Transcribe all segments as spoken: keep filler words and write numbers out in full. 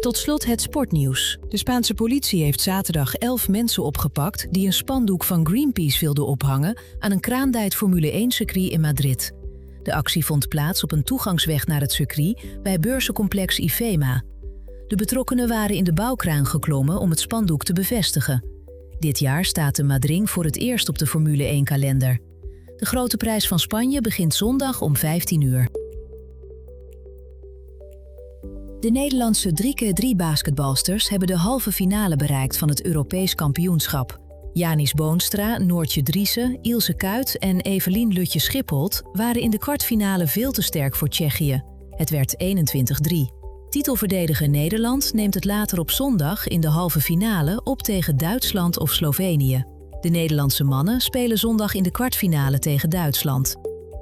Tot slot het sportnieuws. De Spaanse politie heeft zaterdag elf mensen opgepakt die een spandoek van Greenpeace wilden ophangen aan een kraandijt Formule één-circuit in Madrid. De actie vond plaats op een toegangsweg naar het circuit bij beurzencomplex IFEMA. De betrokkenen waren in de bouwkraan geklommen om het spandoek te bevestigen. Dit jaar staat de Madrid voor het eerst op de Formule één-kalender. De grote prijs van Spanje begint zondag om vijftien uur. De Nederlandse drie keer drie basketbalsters hebben de halve finale bereikt van het Europees kampioenschap. Janis Boonstra, Noortje Driessen, Ilse Kuyt en Evelien Lutje-Schipholt waren in de kwartfinale veel te sterk voor Tsjechië. Het werd eenentwintig drie. Titelverdediger Nederland neemt het later op zondag in de halve finale op tegen Duitsland of Slovenië. De Nederlandse mannen spelen zondag in de kwartfinale tegen Duitsland.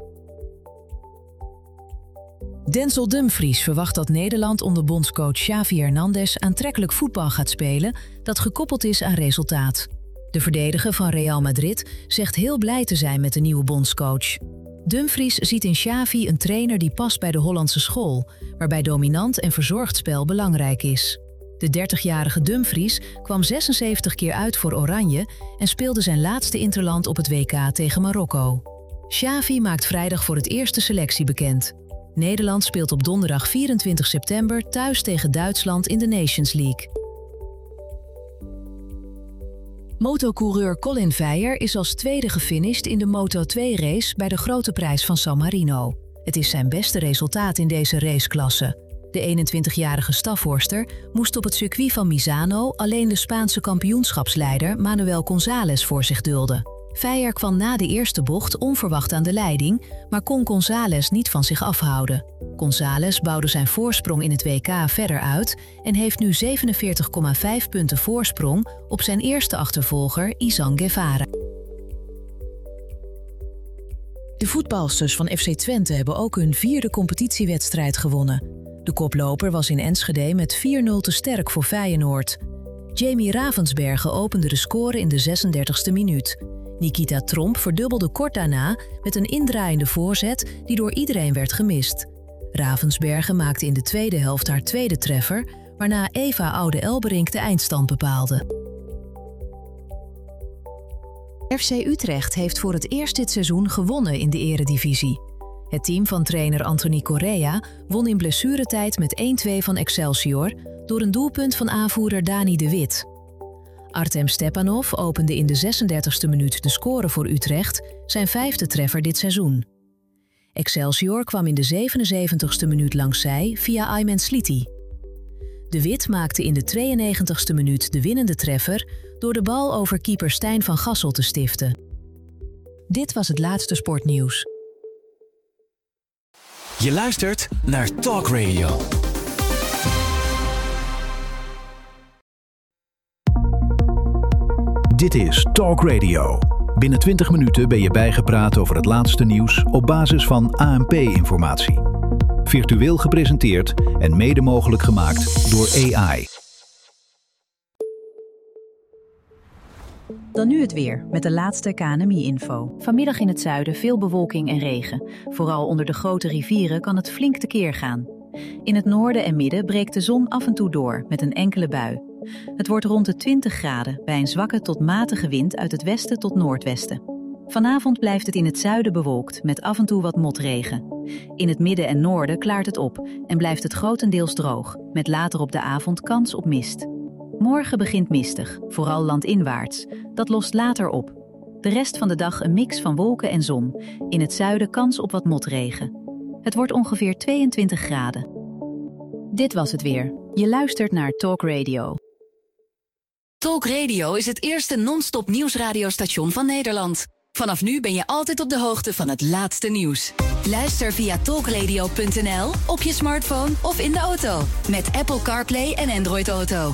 Denzel Dumfries verwacht dat Nederland onder bondscoach Xavi Hernandez aantrekkelijk voetbal gaat spelen dat gekoppeld is aan resultaat. De verdediger van Real Madrid zegt heel blij te zijn met de nieuwe bondscoach. Dumfries ziet in Xavi een trainer die past bij de Hollandse school, waarbij dominant en verzorgd spel belangrijk is. De dertigjarige Dumfries kwam zesenzeventig keer uit voor Oranje en speelde zijn laatste interland op het W K tegen Marokko. Xavi maakt vrijdag voor het eerst de selectie bekend. Nederland speelt op donderdag vierentwintig september thuis tegen Duitsland in de Nations League. Motocoureur Colin Veijer is als tweede gefinished in de Moto twee race bij de Grote Prijs van San Marino. Het is zijn beste resultaat in deze raceklasse. De eenentwintigjarige Staphorster moest op het circuit van Misano alleen de Spaanse kampioenschapsleider Manuel González voor zich dulden. Veijer kwam na de eerste bocht onverwacht aan de leiding, maar kon González niet van zich afhouden. González bouwde zijn voorsprong in het W K verder uit en heeft nu zevenenveertig komma vijf punten voorsprong op zijn eerste achtervolger Izan Guevara. De voetbalsters van F C Twente hebben ook hun vierde competitiewedstrijd gewonnen. De koploper was in Enschede met vier nul te sterk voor Feyenoord. Jamie Ravensbergen opende de score in de zesendertigste minuut. Nikita Tromp verdubbelde kort daarna met een indraaiende voorzet die door iedereen werd gemist. Ravensbergen maakte in de tweede helft haar tweede treffer, waarna Eva Oude-Elberink de eindstand bepaalde. F C Utrecht heeft voor het eerst dit seizoen gewonnen in de eredivisie. Het team van trainer Anthony Correa won in blessuretijd met één twee van Excelsior door een doelpunt van aanvoerder Dani de Wit. Artem Stepanov opende in de zesendertigste minuut de score voor Utrecht, zijn vijfde treffer dit seizoen. Excelsior kwam in de zevenenzeventigste minuut langs zij via Aymen Sliti. De Wit maakte in de tweeënnegentigste minuut de winnende treffer door de bal over keeper Stijn van Gassel te stiften. Dit was het laatste sportnieuws. Je luistert naar Talk Radio. Dit is Talk Radio. Binnen twintig minuten ben je bijgepraat over het laatste nieuws op basis van A N P-informatie. Virtueel gepresenteerd en mede mogelijk gemaakt door A I. Dan nu het weer, met de laatste K N M I-info. Vanmiddag in het zuiden veel bewolking en regen. Vooral onder de grote rivieren kan het flink tekeer gaan. In het noorden en midden breekt de zon af en toe door, met een enkele bui. Het wordt rond de twintig graden, bij een zwakke tot matige wind uit het westen tot noordwesten. Vanavond blijft het in het zuiden bewolkt, met af en toe wat motregen. In het midden en noorden klaart het op en blijft het grotendeels droog, met later op de avond kans op mist. Morgen begint mistig, vooral landinwaarts. Dat lost later op. De rest van de dag een mix van wolken en zon. In het zuiden kans op wat motregen. Het wordt ongeveer tweeëntwintig graden. Dit was het weer. Je luistert naar Talk Radio. Talk Radio is het eerste non-stop nieuwsradiostation van Nederland. Vanaf nu ben je altijd op de hoogte van het laatste nieuws. Luister via talkradio punt n l, op je smartphone of in de auto. Met Apple CarPlay en Android Auto.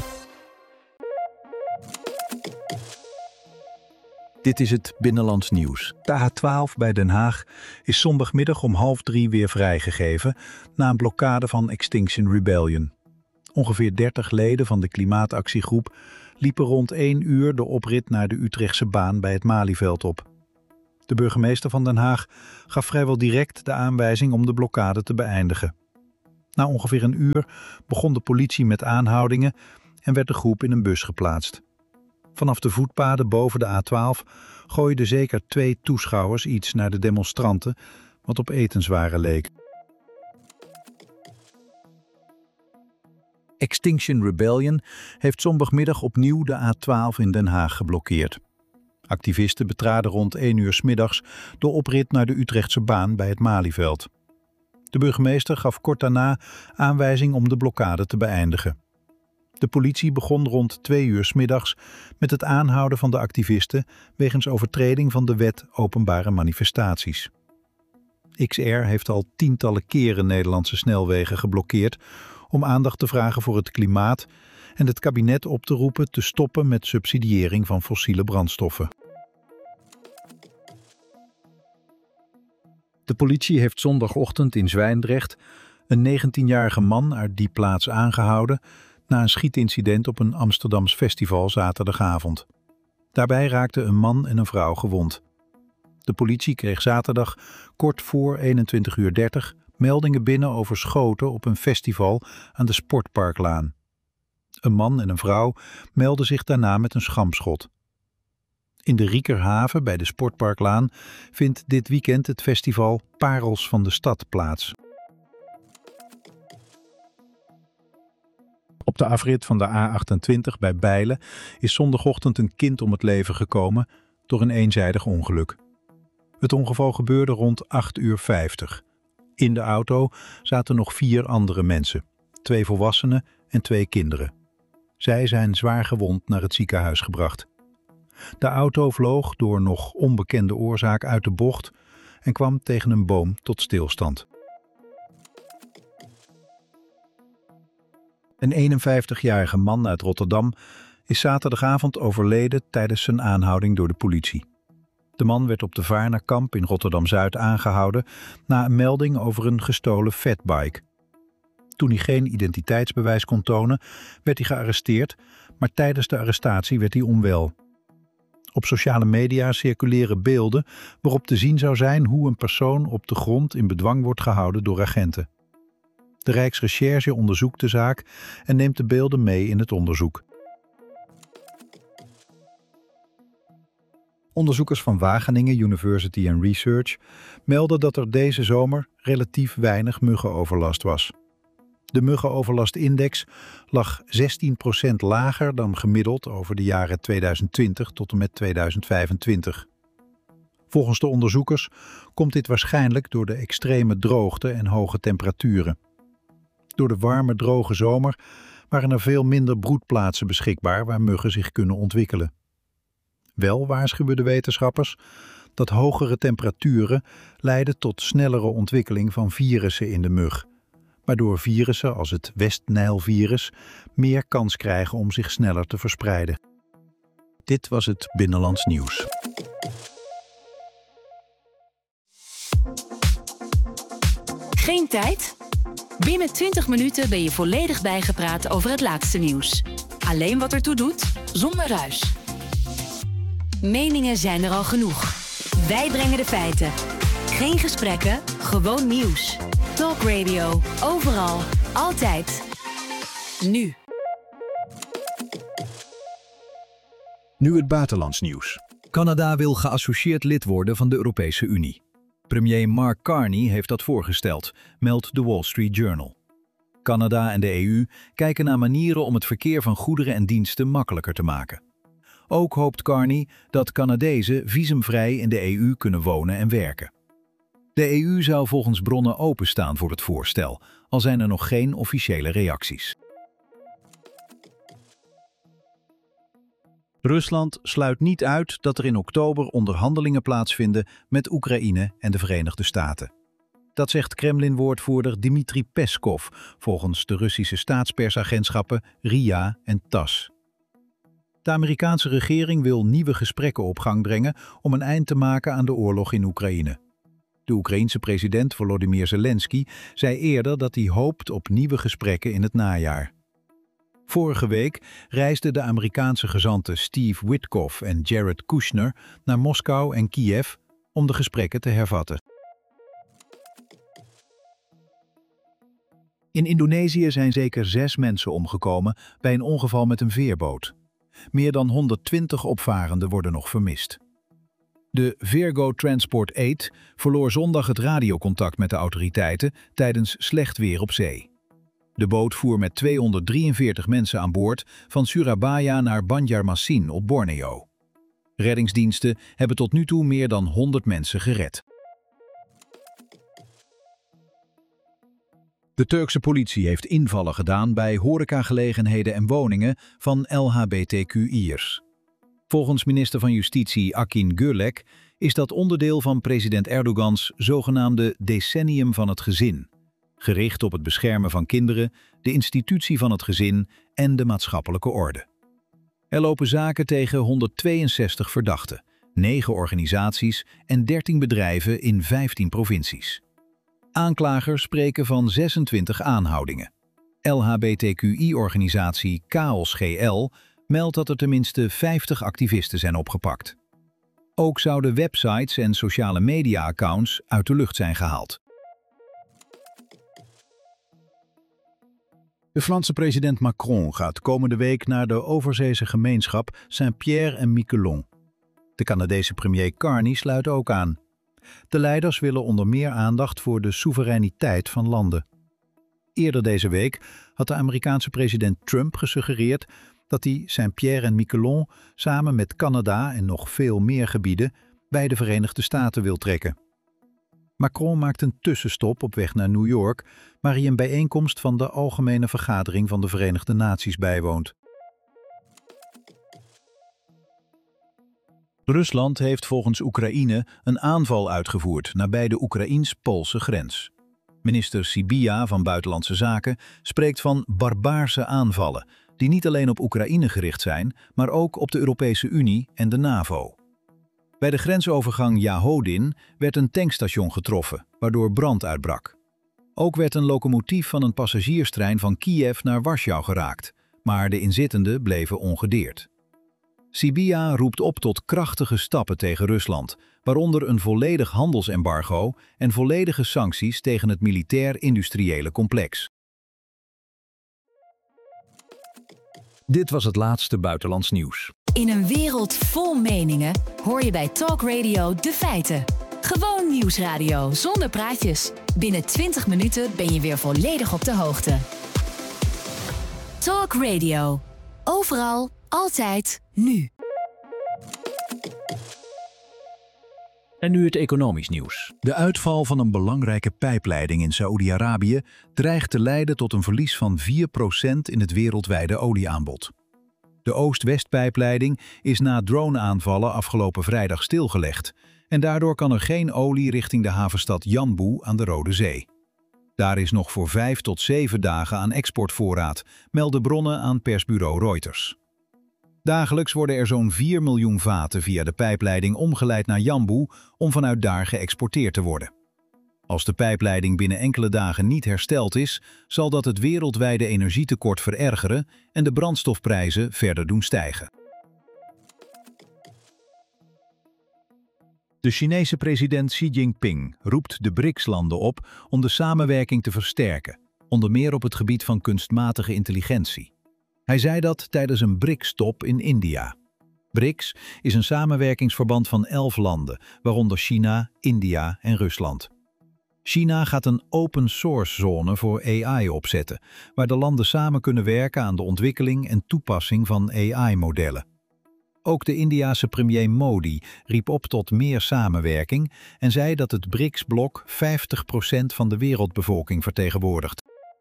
Dit is het Binnenlands Nieuws. De A twaalf bij Den Haag is zondagmiddag om half drie weer vrijgegeven na een blokkade van Extinction Rebellion. Ongeveer dertig leden van de klimaatactiegroep liepen rond één uur de oprit naar de Utrechtse baan bij het Malieveld op. De burgemeester van Den Haag gaf vrijwel direct de aanwijzing om de blokkade te beëindigen. Na ongeveer een uur begon de politie met aanhoudingen en werd de groep in een bus geplaatst. Vanaf de voetpaden boven de A twaalf gooiden zeker twee toeschouwers iets naar de demonstranten, wat op etenswaren leek. Extinction Rebellion heeft zondagmiddag opnieuw de A twaalf in Den Haag geblokkeerd. Activisten betraden rond één uur 's middags de oprit naar de Utrechtse baan bij het Malieveld. De burgemeester gaf kort daarna aanwijzing om de blokkade te beëindigen. De politie begon rond twee uur 's middags met het aanhouden van de activisten wegens overtreding van de wet openbare manifestaties. X R heeft al tientallen keren Nederlandse snelwegen geblokkeerd om aandacht te vragen voor het klimaat en het kabinet op te roepen te stoppen met subsidiëring van fossiele brandstoffen. De politie heeft zondagochtend in Zwijndrecht een negentienjarige man uit die plaats aangehouden na een schietincident op een Amsterdams festival zaterdagavond. Daarbij raakten een man en een vrouw gewond. De politie kreeg zaterdag kort voor eenentwintig uur dertig meldingen binnen over schoten op een festival aan de Sportparklaan. Een man en een vrouw meldden zich daarna met een schampschot. In de Riekerhaven bij de Sportparklaan vindt dit weekend het festival Parels van de Stad plaats. Op de afrit van de A achtentwintig bij Bijlen is zondagochtend een kind om het leven gekomen door een eenzijdig ongeluk. Het ongeval gebeurde rond acht uur vijftig. In de auto zaten nog vier andere mensen, twee volwassenen en twee kinderen. Zij zijn zwaar gewond naar het ziekenhuis gebracht. De auto vloog door nog onbekende oorzaak uit de bocht en kwam tegen een boom tot stilstand. Een eenenvijftigjarige man uit Rotterdam is zaterdagavond overleden tijdens zijn aanhouding door de politie. De man werd op de Vaarnerkamp in Rotterdam-Zuid aangehouden na een melding over een gestolen fatbike. Toen hij geen identiteitsbewijs kon tonen, werd hij gearresteerd, maar tijdens de arrestatie werd hij onwel. Op sociale media circuleren beelden waarop te zien zou zijn hoe een persoon op de grond in bedwang wordt gehouden door agenten. De Rijksrecherche onderzoekt de zaak en neemt de beelden mee in het onderzoek. Onderzoekers van Wageningen University and Research melden dat er deze zomer relatief weinig muggenoverlast was. De muggenoverlastindex lag zestien procent lager dan gemiddeld over de jaren tweeduizend twintig tot en met tweeduizend vijfentwintig. Volgens de onderzoekers komt dit waarschijnlijk door de extreme droogte en hoge temperaturen. Door de warme, droge zomer waren er veel minder broedplaatsen beschikbaar waar muggen zich kunnen ontwikkelen. Wel waarschuwen de wetenschappers dat hogere temperaturen leiden tot snellere ontwikkeling van virussen in de mug, waardoor virussen als het West-Nijlvirus meer kans krijgen om zich sneller te verspreiden. Dit was het Binnenlands Nieuws. Geen tijd? Binnen twintig minuten ben je volledig bijgepraat over het laatste nieuws. Alleen wat ertoe doet, zonder ruis. Meningen zijn er al genoeg. Wij brengen de feiten. Geen gesprekken, gewoon nieuws. Talk Radio, overal, altijd. Nu. Nu het buitenlands nieuws. Canada wil geassocieerd lid worden van de Europese Unie. Premier Mark Carney heeft dat voorgesteld, meldt The Wall Street Journal. Canada en de E U kijken naar manieren om het verkeer van goederen en diensten makkelijker te maken. Ook hoopt Carney dat Canadezen visumvrij in de E U kunnen wonen en werken. De E U zou volgens bronnen openstaan voor het voorstel, al zijn er nog geen officiële reacties. Rusland sluit niet uit dat er in oktober onderhandelingen plaatsvinden met Oekraïne en de Verenigde Staten. Dat zegt Kremlin-woordvoerder Dmitri Peskov volgens de Russische staatspersagentschappen R I A en TASS. De Amerikaanse regering wil nieuwe gesprekken op gang brengen om een eind te maken aan de oorlog in Oekraïne. De Oekraïense president Volodymyr Zelensky zei eerder dat hij hoopt op nieuwe gesprekken in het najaar. Vorige week reisden de Amerikaanse gezanten Steve Witkoff en Jared Kushner naar Moskou en Kiev om de gesprekken te hervatten. In Indonesië zijn zeker zes mensen omgekomen bij een ongeval met een veerboot. Meer dan honderdtwintig opvarenden worden nog vermist. De Virgo Transport acht verloor zondag het radiocontact met de autoriteiten tijdens slecht weer op zee. De boot voer met tweehonderddrieënveertig mensen aan boord van Surabaya naar Banjarmasin op Borneo. Reddingsdiensten hebben tot nu toe meer dan honderd mensen gered. De Turkse politie heeft invallen gedaan bij horecagelegenheden en woningen van L H B T Q I'ers. Volgens minister van Justitie Akin Gürlek is dat onderdeel van president Erdogans zogenaamde decennium van het gezin, gericht op het beschermen van kinderen, de institutie van het gezin en de maatschappelijke orde. Er lopen zaken tegen honderdtweeënzestig verdachten, negen organisaties en dertien bedrijven in vijftien provincies. Aanklagers spreken van zesentwintig aanhoudingen. L H B T Q I-organisatie Chaos G L meldt dat er tenminste vijftig activisten zijn opgepakt. Ook zouden websites en sociale media-accounts uit de lucht zijn gehaald. De Franse president Macron gaat komende week naar de overzeese gemeenschap Saint-Pierre en Miquelon. De Canadese premier Carney sluit ook aan. De leiders willen onder meer aandacht voor de soevereiniteit van landen. Eerder deze week had de Amerikaanse president Trump gesuggereerd dat hij Saint-Pierre en Miquelon samen met Canada en nog veel meer gebieden bij de Verenigde Staten wil trekken. Macron maakt een tussenstop op weg naar New York, waar hij een bijeenkomst van de Algemene Vergadering van de Verenigde Naties bijwoont. Rusland heeft volgens Oekraïne een aanval uitgevoerd nabij de Oekraïens-Poolse grens. Minister Sybiha van Buitenlandse Zaken spreekt van barbaarse aanvallen, die niet alleen op Oekraïne gericht zijn, maar ook op de Europese Unie en de NAVO. Bij de grensovergang Jahodin werd een tankstation getroffen, waardoor brand uitbrak. Ook werd een locomotief van een passagierstrein van Kiev naar Warschau geraakt, maar de inzittenden bleven ongedeerd. Sybiha roept op tot krachtige stappen tegen Rusland, waaronder een volledig handelsembargo en volledige sancties tegen het militair-industriële complex. Dit was het laatste buitenlands nieuws. In een wereld vol meningen hoor je bij Talk Radio de feiten. Gewoon nieuwsradio zonder praatjes. Binnen twintig minuten ben je weer volledig op de hoogte. Talk Radio. Overal, altijd, nu. En nu het economisch nieuws. De uitval van een belangrijke pijpleiding in Saoedi-Arabië dreigt te leiden tot een verlies van vier procent in het wereldwijde olieaanbod. De Oost-West-pijpleiding is na drone-aanvallen afgelopen vrijdag stilgelegd en daardoor kan er geen olie richting de havenstad Yanbu aan de Rode Zee. Daar is nog voor vijf tot zeven dagen aan exportvoorraad, melden bronnen aan persbureau Reuters. Dagelijks worden er zo'n vier miljoen vaten via de pijpleiding omgeleid naar Yanbu om vanuit daar geëxporteerd te worden. Als de pijpleiding binnen enkele dagen niet hersteld is, zal dat het wereldwijde energietekort verergeren en de brandstofprijzen verder doen stijgen. De Chinese president Xi Jinping roept de B R I C S-landen op om de samenwerking te versterken, onder meer op het gebied van kunstmatige intelligentie. Hij zei dat tijdens een B R I C S-top in India. B R I C S is een samenwerkingsverband van elf landen, waaronder China, India en Rusland. China gaat een open-source-zone voor A I opzetten, waar de landen samen kunnen werken aan de ontwikkeling en toepassing van A I-modellen. Ook de Indiase premier Modi riep op tot meer samenwerking en zei dat het B R I C S-blok vijftig procent van de wereldbevolking vertegenwoordigt.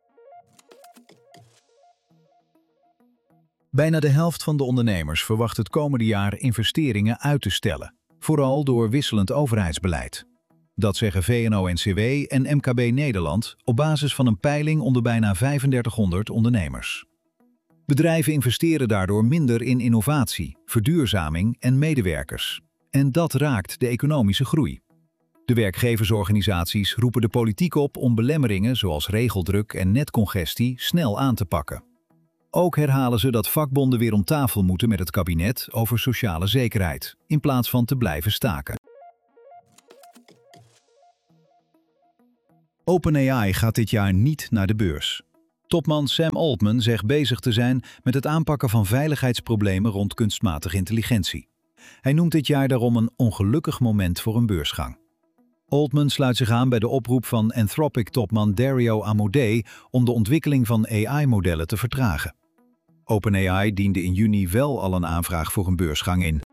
Bijna de helft van de ondernemers verwacht het komende jaar investeringen uit te stellen, vooral door wisselend overheidsbeleid. Dat zeggen V N O N C W en M K B Nederland op basis van een peiling onder bijna vijfendertighonderd ondernemers. Bedrijven investeren daardoor minder in innovatie, verduurzaming en medewerkers. En dat raakt de economische groei. De werkgeversorganisaties roepen de politiek op om belemmeringen zoals regeldruk en netcongestie snel aan te pakken. Ook herhalen ze dat vakbonden weer om tafel moeten met het kabinet over sociale zekerheid, in plaats van te blijven staken. OpenAI gaat dit jaar niet naar de beurs. Topman Sam Altman zegt bezig te zijn met het aanpakken van veiligheidsproblemen rond kunstmatige intelligentie. Hij noemt dit jaar daarom een ongelukkig moment voor een beursgang. Altman sluit zich aan bij de oproep van Anthropic-topman Dario Amodei om de ontwikkeling van A I-modellen te vertragen. OpenAI diende in juni wel al een aanvraag voor een beursgang in.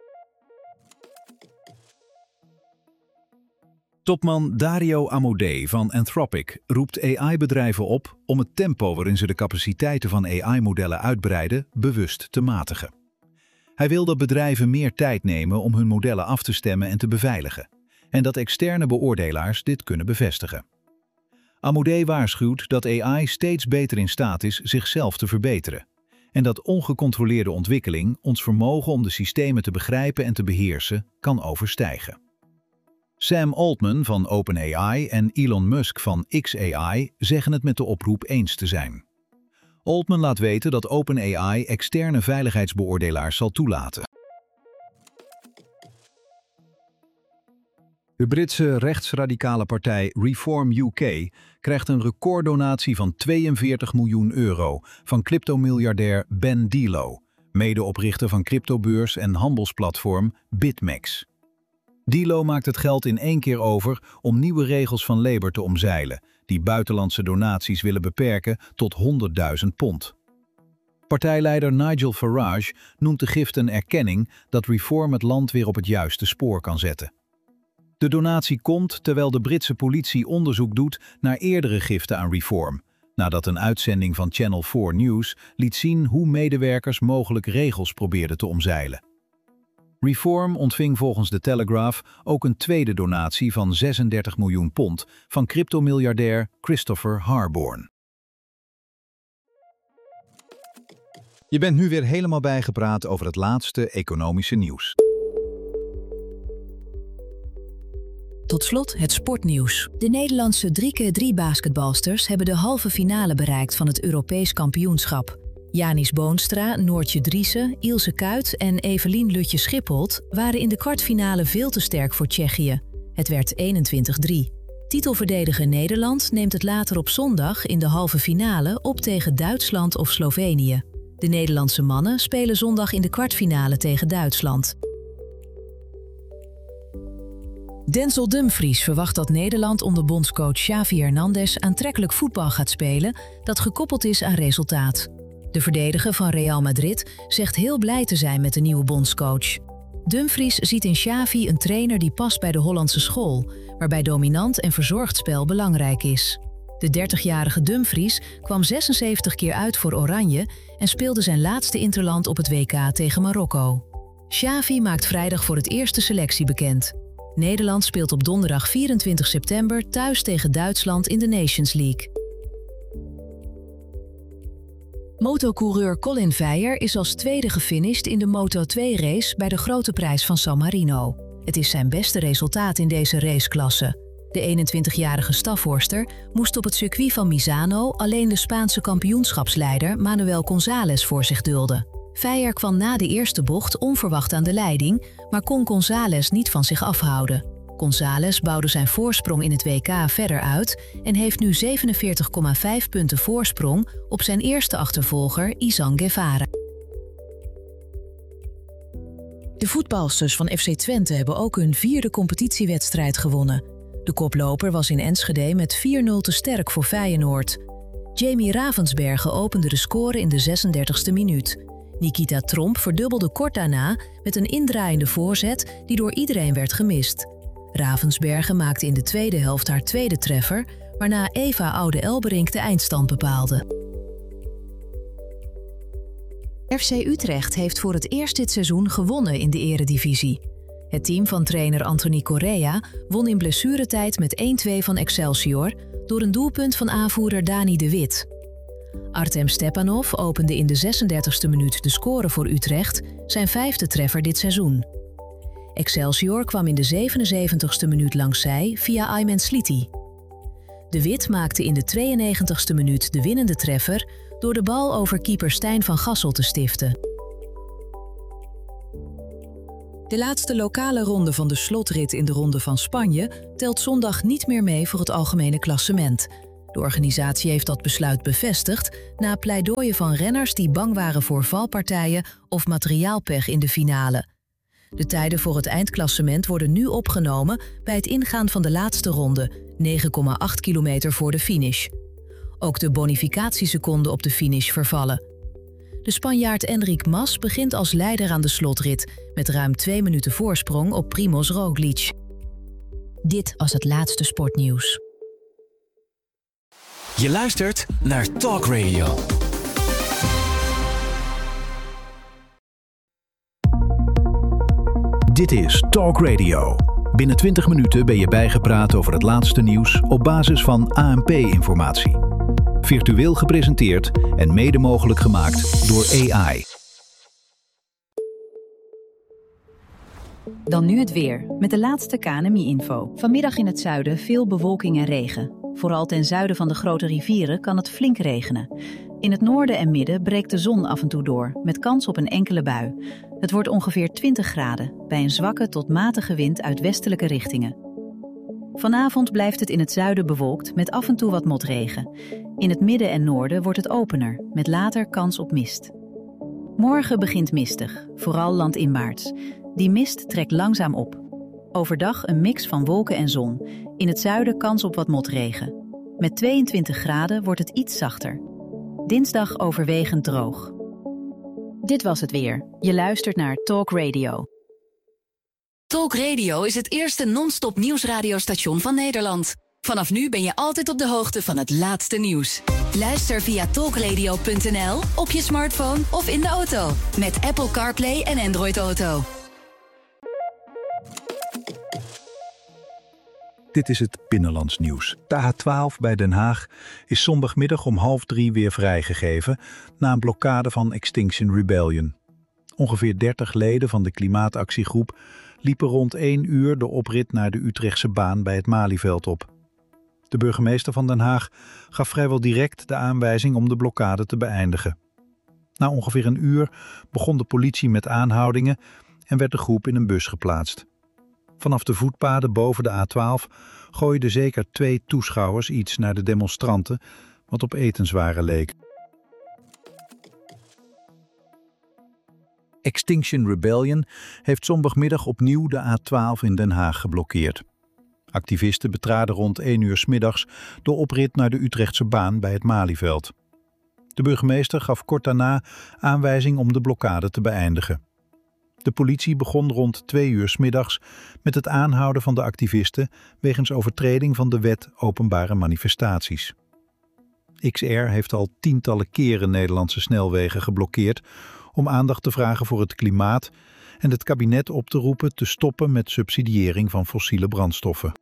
Topman Dario Amodei van Anthropic roept A I-bedrijven op om het tempo waarin ze de capaciteiten van A I-modellen uitbreiden bewust te matigen. Hij wil dat bedrijven meer tijd nemen om hun modellen af te stemmen en te beveiligen, en dat externe beoordelaars dit kunnen bevestigen. Amodei waarschuwt dat A I steeds beter in staat is zichzelf te verbeteren, en dat ongecontroleerde ontwikkeling ons vermogen om de systemen te begrijpen en te beheersen kan overstijgen. Sam Altman van OpenAI en Elon Musk van X A I zeggen het met de oproep eens te zijn. Altman laat weten dat OpenAI externe veiligheidsbeoordelaars zal toelaten. De Britse rechtsradicale partij Reform U K krijgt een recorddonatie van tweeënveertig miljoen euro van cryptomiljardair Ben Dilo, medeoprichter van cryptobeurs en handelsplatform BitMEX. Dilo maakt het geld in één keer over om nieuwe regels van Labour te omzeilen, die buitenlandse donaties willen beperken tot honderdduizend pond. Partijleider Nigel Farage noemt de gift een erkenning dat Reform het land weer op het juiste spoor kan zetten. De donatie komt terwijl de Britse politie onderzoek doet naar eerdere giften aan Reform, nadat een uitzending van Channel vier News liet zien hoe medewerkers mogelijk regels probeerden te omzeilen. Reform ontving volgens de Telegraph ook een tweede donatie van zesendertig miljoen pond van cryptomiljardair Christopher Harborn. Je bent nu weer helemaal bijgepraat over het laatste economische nieuws. Tot slot het sportnieuws. De Nederlandse drie keer drie basketbalsters hebben de halve finale bereikt van het Europees kampioenschap. Janis Boonstra, Noortje Driessen, Ilse Kuyt en Evelien Lutje-Schipholt waren in de kwartfinale veel te sterk voor Tsjechië. Het werd eenentwintig drie. Titelverdediger Nederland neemt het later op zondag in de halve finale op tegen Duitsland of Slovenië. De Nederlandse mannen spelen zondag in de kwartfinale tegen Duitsland. Denzel Dumfries verwacht dat Nederland onder bondscoach Xavi Hernandez aantrekkelijk voetbal gaat spelen dat gekoppeld is aan resultaat. De verdediger van Real Madrid zegt heel blij te zijn met de nieuwe bondscoach. Dumfries ziet in Xavi een trainer die past bij de Hollandse school, waarbij dominant en verzorgd spel belangrijk is. De dertigjarige Dumfries kwam zesenzeventig keer uit voor Oranje en speelde zijn laatste interland op het W K tegen Marokko. Xavi maakt vrijdag voor het eerst de selectie bekend. Nederland speelt op donderdag vierentwintig september thuis tegen Duitsland in de Nations League. Motocoureur Colin Veijer is als tweede gefinished in de Moto twee race bij de Grote Prijs van San Marino. Het is zijn beste resultaat in deze raceklasse. De eenentwintigjarige Staphorster moest op het circuit van Misano alleen de Spaanse kampioenschapsleider Manuel González voor zich dulden. Veijer kwam na de eerste bocht onverwacht aan de leiding, maar kon González niet van zich afhouden. González bouwde zijn voorsprong in het W K verder uit en heeft nu zevenenveertig komma vijf punten voorsprong op zijn eerste achtervolger Izan Guevara. De voetbalsters van F C Twente hebben ook hun vierde competitiewedstrijd gewonnen. De koploper was in Enschede met vier nul te sterk voor Feyenoord. Jamie Ravensbergen opende de score in de zesendertigste minuut. Nikita Tromp verdubbelde kort daarna met een indraaiende voorzet die door iedereen werd gemist. Ravensbergen maakte in de tweede helft haar tweede treffer, waarna Eva Oude-Elberink de eindstand bepaalde. F C Utrecht heeft voor het eerst dit seizoen gewonnen in de eredivisie. Het team van trainer Anthony Correa won in blessuretijd met één twee van Excelsior door een doelpunt van aanvoerder Dani de Wit. Artem Stepanov opende in de zesendertigste minuut de score voor Utrecht, zijn vijfde treffer dit seizoen. Excelsior kwam in de zevenenzeventigste minuut langs zij via Aymen Sliti. De Wit maakte in de tweeënnegentigste minuut de winnende treffer door de bal over keeper Stijn van Gassel te stiften. De laatste lokale ronde van de slotrit in de Ronde van Spanje telt zondag niet meer mee voor het algemene klassement. De organisatie heeft dat besluit bevestigd na pleidooien van renners die bang waren voor valpartijen of materiaalpech in de finale. De tijden voor het eindklassement worden nu opgenomen bij het ingaan van de laatste ronde, negen komma acht kilometer voor de finish. Ook de bonificatieseconden op de finish vervallen. De Spanjaard Enric Mas begint als leider aan de slotrit met ruim twee minuten voorsprong op Primož Roglič. Dit was het laatste sportnieuws. Je luistert naar Talk Radio. Dit is Talk Radio. Binnen twintig minuten ben je bijgepraat over het laatste nieuws op basis van A N P-informatie. Virtueel gepresenteerd en mede mogelijk gemaakt door A I. Dan nu het weer, met de laatste K N M I-info. Vanmiddag in het zuiden veel bewolking en regen. Vooral ten zuiden van de grote rivieren kan het flink regenen. In het noorden en midden breekt de zon af en toe door, met kans op een enkele bui. Het wordt ongeveer twintig graden, bij een zwakke tot matige wind uit westelijke richtingen. Vanavond blijft het in het zuiden bewolkt, met af en toe wat motregen. In het midden en noorden wordt het opener, met later kans op mist. Morgen begint mistig, vooral landinwaarts. Die mist trekt langzaam op. Overdag een mix van wolken en zon. In het zuiden kans op wat motregen. Met tweeëntwintig graden wordt het iets zachter. Dinsdag overwegend droog. Dit was het weer. Je luistert naar Talk Radio. Talk Radio is het eerste non-stop nieuwsradiostation van Nederland. Vanaf nu ben je altijd op de hoogte van het laatste nieuws. Luister via talk radio punt n l, op je smartphone of in de auto. Met Apple CarPlay en Android Auto. Dit is het Binnenlands nieuws. De A twaalf bij Den Haag is zondagmiddag om half drie weer vrijgegeven na een blokkade van Extinction Rebellion. Ongeveer dertig leden van de klimaatactiegroep liepen rond één uur de oprit naar de Utrechtse baan bij het Malieveld op. De burgemeester van Den Haag gaf vrijwel direct de aanwijzing om de blokkade te beëindigen. Na ongeveer een uur begon de politie met aanhoudingen en werd de groep in een bus geplaatst. Vanaf de voetpaden boven de A twaalf gooiden zeker twee toeschouwers iets naar de demonstranten, wat op etenswaren leek. Extinction Rebellion heeft zondagmiddag opnieuw de A twaalf in Den Haag geblokkeerd. Activisten betraden rond één uur 's middags de oprit naar de Utrechtse baan bij het Malieveld. De burgemeester gaf kort daarna aanwijzing om de blokkade te beëindigen. De politie begon rond twee uur 's middags met het aanhouden van de activisten wegens overtreding van de wet openbare manifestaties. X R heeft al tientallen keren Nederlandse snelwegen geblokkeerd om aandacht te vragen voor het klimaat en het kabinet op te roepen te stoppen met subsidiëring van fossiele brandstoffen.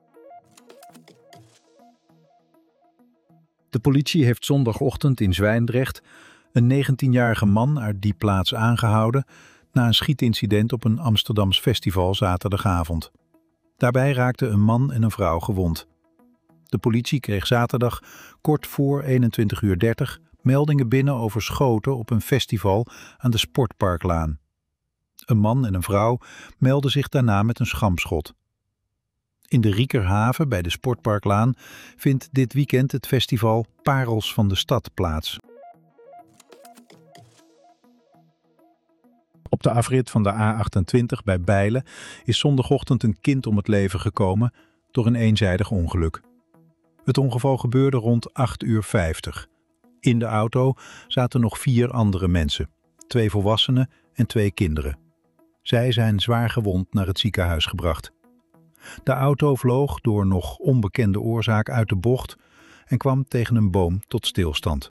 De politie heeft zondagochtend in Zwijndrecht een negentienjarige man uit die plaats aangehouden na een schietincident op een Amsterdams festival zaterdagavond. Daarbij raakten een man en een vrouw gewond. De politie kreeg zaterdag kort voor eenentwintig uur dertig meldingen binnen over schoten op een festival aan de Sportparklaan. Een man en een vrouw meldden zich daarna met een schampschot. In de Riekerhaven bij de Sportparklaan vindt dit weekend het festival Parels van de Stad plaats. Op de afrit van de A achtentwintig bij Bijlen is zondagochtend een kind om het leven gekomen door een eenzijdig ongeluk. Het ongeval gebeurde rond acht uur vijftig. In de auto zaten nog vier andere mensen, twee volwassenen en twee kinderen. Zij zijn zwaar gewond naar het ziekenhuis gebracht. De auto vloog door nog onbekende oorzaak uit de bocht en kwam tegen een boom tot stilstand.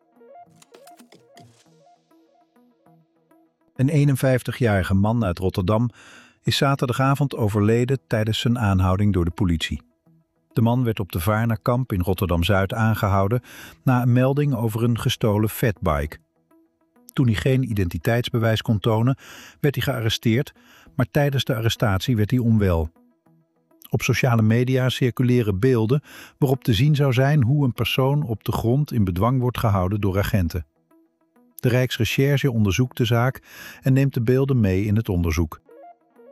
Een eenenvijftigjarige man uit Rotterdam is zaterdagavond overleden tijdens zijn aanhouding door de politie. De man werd op de Vaarnerkamp in Rotterdam-Zuid aangehouden na een melding over een gestolen fatbike. Toen hij geen identiteitsbewijs kon tonen, werd hij gearresteerd, maar tijdens de arrestatie werd hij onwel. Op sociale media circuleren beelden waarop te zien zou zijn hoe een persoon op de grond in bedwang wordt gehouden door agenten. De Rijksrecherche onderzoekt de zaak en neemt de beelden mee in het onderzoek.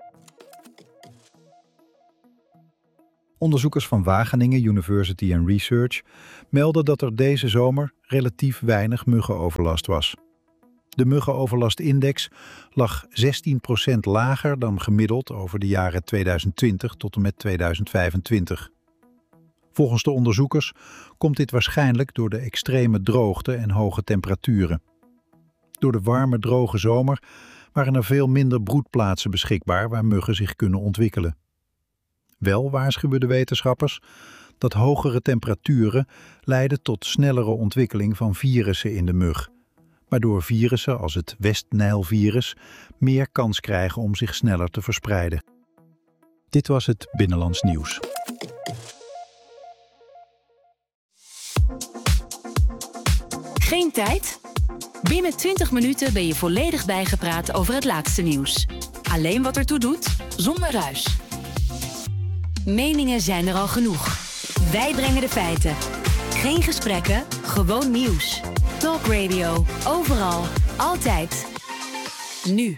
Onderzoekers van Wageningen University and Research melden dat er deze zomer relatief weinig muggenoverlast was. De muggenoverlastindex lag zestien procent lager dan gemiddeld over de jaren tweeduizend twintig tot en met tweeduizend vijfentwintig. Volgens de onderzoekers komt dit waarschijnlijk door de extreme droogte en hoge temperaturen. Door de warme, droge zomer waren er veel minder broedplaatsen beschikbaar waar muggen zich kunnen ontwikkelen. Wel waarschuwen de wetenschappers dat hogere temperaturen leiden tot snellere ontwikkeling van virussen in de mug, waardoor virussen als het West-Nijlvirus meer kans krijgen om zich sneller te verspreiden. Dit was het Binnenlands Nieuws. Geen tijd? Binnen twintig minuten ben je volledig bijgepraat over het laatste nieuws. Alleen wat ertoe doet, zonder ruis. Meningen zijn er al genoeg. Wij brengen de feiten. Geen gesprekken, gewoon nieuws. Talk Radio, overal, altijd. Nu.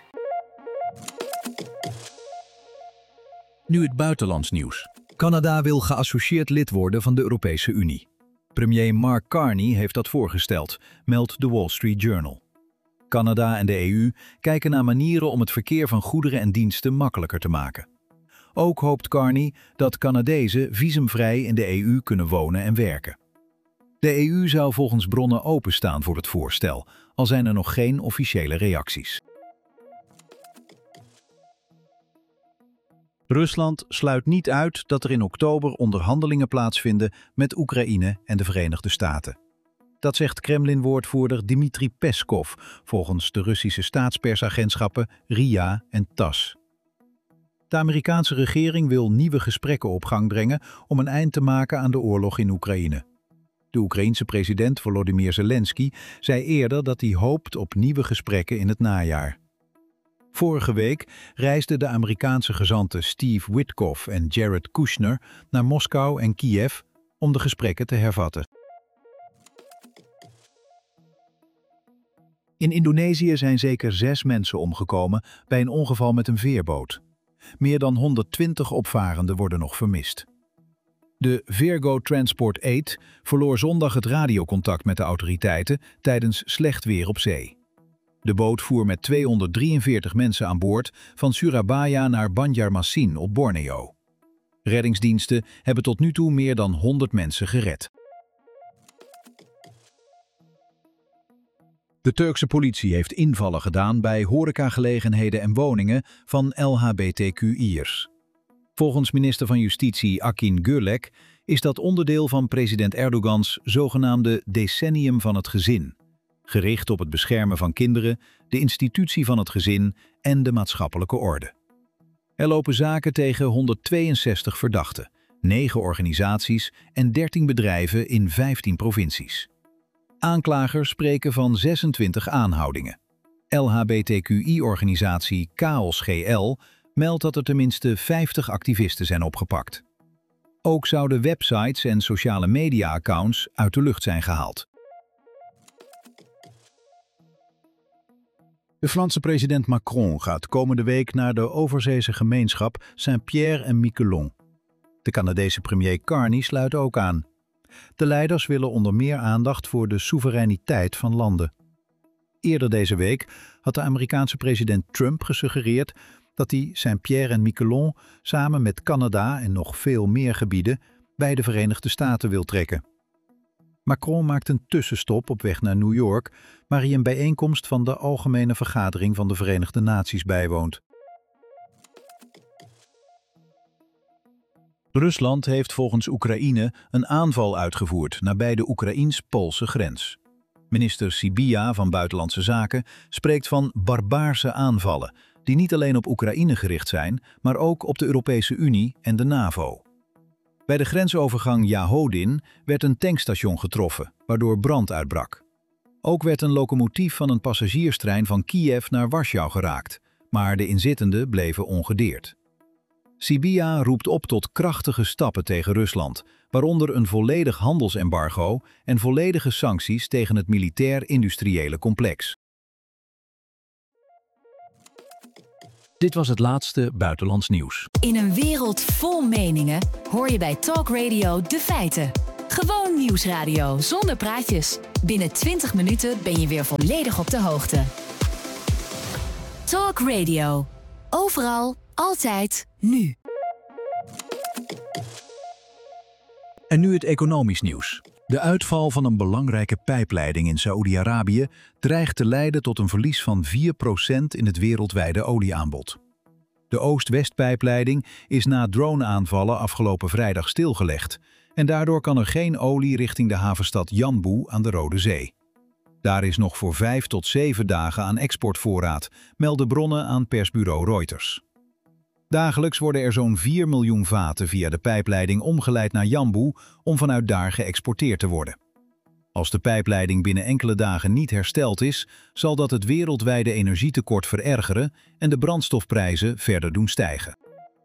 Nu het buitenlands nieuws. Canada wil geassocieerd lid worden van de Europese Unie. Premier Mark Carney heeft dat voorgesteld, meldt The Wall Street Journal. Canada en de E U kijken naar manieren om het verkeer van goederen en diensten makkelijker te maken. Ook hoopt Carney dat Canadezen visumvrij in de E U kunnen wonen en werken. De E U zou volgens bronnen openstaan voor het voorstel, al zijn er nog geen officiële reacties. Rusland sluit niet uit dat er in oktober onderhandelingen plaatsvinden met Oekraïne en de Verenigde Staten. Dat zegt Kremlin-woordvoerder Dmitri Peskov volgens de Russische staatspersagentschappen R I A en TASS. De Amerikaanse regering wil nieuwe gesprekken op gang brengen om een eind te maken aan de oorlog in Oekraïne. De Oekraïense president Volodymyr Zelensky zei eerder dat hij hoopt op nieuwe gesprekken in het najaar. Vorige week reisden de Amerikaanse gezanten Steve Witkoff en Jared Kushner naar Moskou en Kiev om de gesprekken te hervatten. In Indonesië zijn zeker zes mensen omgekomen bij een ongeval met een veerboot. Meer dan honderdtwintig opvarenden worden nog vermist. De Virgo Transport acht verloor zondag het radiocontact met de autoriteiten tijdens slecht weer op zee. De boot voer met tweehonderddrieënveertig mensen aan boord van Surabaya naar Banjarmasin op Borneo. Reddingsdiensten hebben tot nu toe meer dan honderd mensen gered. De Turkse politie heeft invallen gedaan bij horecagelegenheden en woningen van L H B T Q I'ers. Volgens minister van Justitie Akin Gürlek is dat onderdeel van president Erdogans zogenaamde decennium van het gezin, gericht op het beschermen van kinderen, de institutie van het gezin en de maatschappelijke orde. Er lopen zaken tegen honderdtweeënzestig verdachten, negen organisaties en dertien bedrijven in vijftien provincies. Aanklagers spreken van zesentwintig aanhoudingen. L H B T Q I-organisatie Chaos G L meldt dat er tenminste vijftig activisten zijn opgepakt. Ook zouden websites en sociale media-accounts uit de lucht zijn gehaald. De Franse president Macron gaat komende week naar de overzeese gemeenschap Saint-Pierre en Miquelon. De Canadese premier Carney sluit ook aan. De leiders willen onder meer aandacht voor de soevereiniteit van landen. Eerder deze week had de Amerikaanse president Trump gesuggereerd dat hij Saint-Pierre en Miquelon samen met Canada en nog veel meer gebieden bij de Verenigde Staten wil trekken. Macron maakt een tussenstop op weg naar New York, waar hij een bijeenkomst van de Algemene Vergadering van de Verenigde Naties bijwoont. Rusland heeft volgens Oekraïne een aanval uitgevoerd nabij de Oekraïens-Poolse grens. Minister Sybiha van Buitenlandse Zaken spreekt van barbaarse aanvallen, die niet alleen op Oekraïne gericht zijn, maar ook op de Europese Unie en de NAVO. Bij de grensovergang Jahodin werd een tankstation getroffen, waardoor brand uitbrak. Ook werd een locomotief van een passagierstrein van Kiev naar Warschau geraakt, maar de inzittenden bleven ongedeerd. Sybiha roept op tot krachtige stappen tegen Rusland, waaronder een volledig handelsembargo en volledige sancties tegen het militair-industriële complex. Dit was het laatste buitenlands nieuws. In een wereld vol meningen hoor je bij Talk Radio de feiten. Gewoon nieuwsradio zonder praatjes. Binnen twintig minuten ben je weer volledig op de hoogte. Talk Radio. Overal, altijd, nu. En nu het economisch nieuws. De uitval van een belangrijke pijpleiding in Saoedi-Arabië dreigt te leiden tot een verlies van vier procent in het wereldwijde olieaanbod. De Oost-West-pijpleiding is na drone-aanvallen afgelopen vrijdag stilgelegd en daardoor kan er geen olie richting de havenstad Yanbu aan de Rode Zee. Daar is nog voor vijf tot zeven dagen aan exportvoorraad, melden bronnen aan persbureau Reuters. Dagelijks worden er zo'n vier miljoen vaten via de pijpleiding omgeleid naar Yanbu om vanuit daar geëxporteerd te worden. Als de pijpleiding binnen enkele dagen niet hersteld is, zal dat het wereldwijde energietekort verergeren en de brandstofprijzen verder doen stijgen.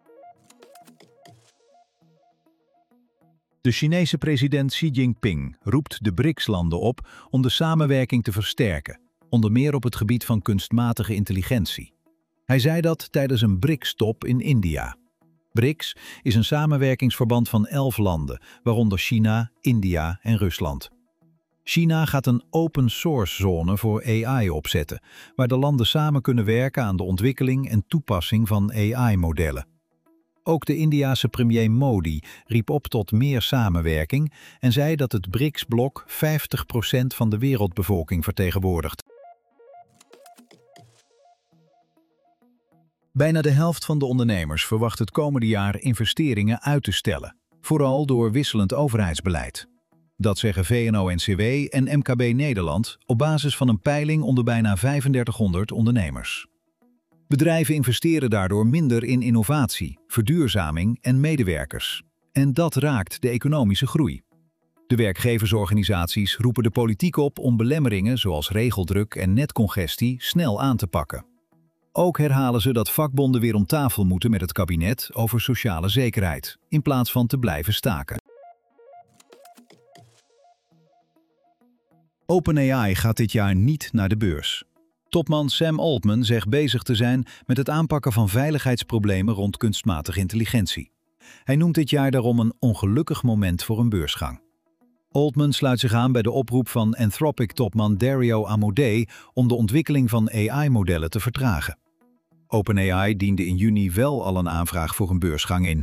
De Chinese president Xi Jinping roept de B R I C S-landen op om de samenwerking te versterken, onder meer op het gebied van kunstmatige intelligentie. Hij zei dat tijdens een B R I C S-top in India. B R I C S is een samenwerkingsverband van elf landen, waaronder China, India en Rusland. China gaat een open-source zone voor A I opzetten, waar de landen samen kunnen werken aan de ontwikkeling en toepassing van A I-modellen. Ook de Indiase premier Modi riep op tot meer samenwerking en zei dat het B R I C S-blok vijftig procent van de wereldbevolking vertegenwoordigt. Bijna de helft van de ondernemers verwacht het komende jaar investeringen uit te stellen, vooral door wisselend overheidsbeleid. Dat zeggen V N O N C W en M K B Nederland op basis van een peiling onder bijna vijfendertighonderd ondernemers. Bedrijven investeren daardoor minder in innovatie, verduurzaming en medewerkers. En dat raakt de economische groei. De werkgeversorganisaties roepen de politiek op om belemmeringen zoals regeldruk en netcongestie snel aan te pakken. Ook herhalen ze dat vakbonden weer om tafel moeten met het kabinet over sociale zekerheid, in plaats van te blijven staken. OpenAI gaat dit jaar niet naar de beurs. Topman Sam Altman zegt bezig te zijn met het aanpakken van veiligheidsproblemen rond kunstmatige intelligentie. Hij noemt dit jaar daarom een ongelukkig moment voor een beursgang. Altman sluit zich aan bij de oproep van Anthropic-topman Dario Amodei om de ontwikkeling van A I-modellen te vertragen. OpenAI diende in juni wel al een aanvraag voor een beursgang in.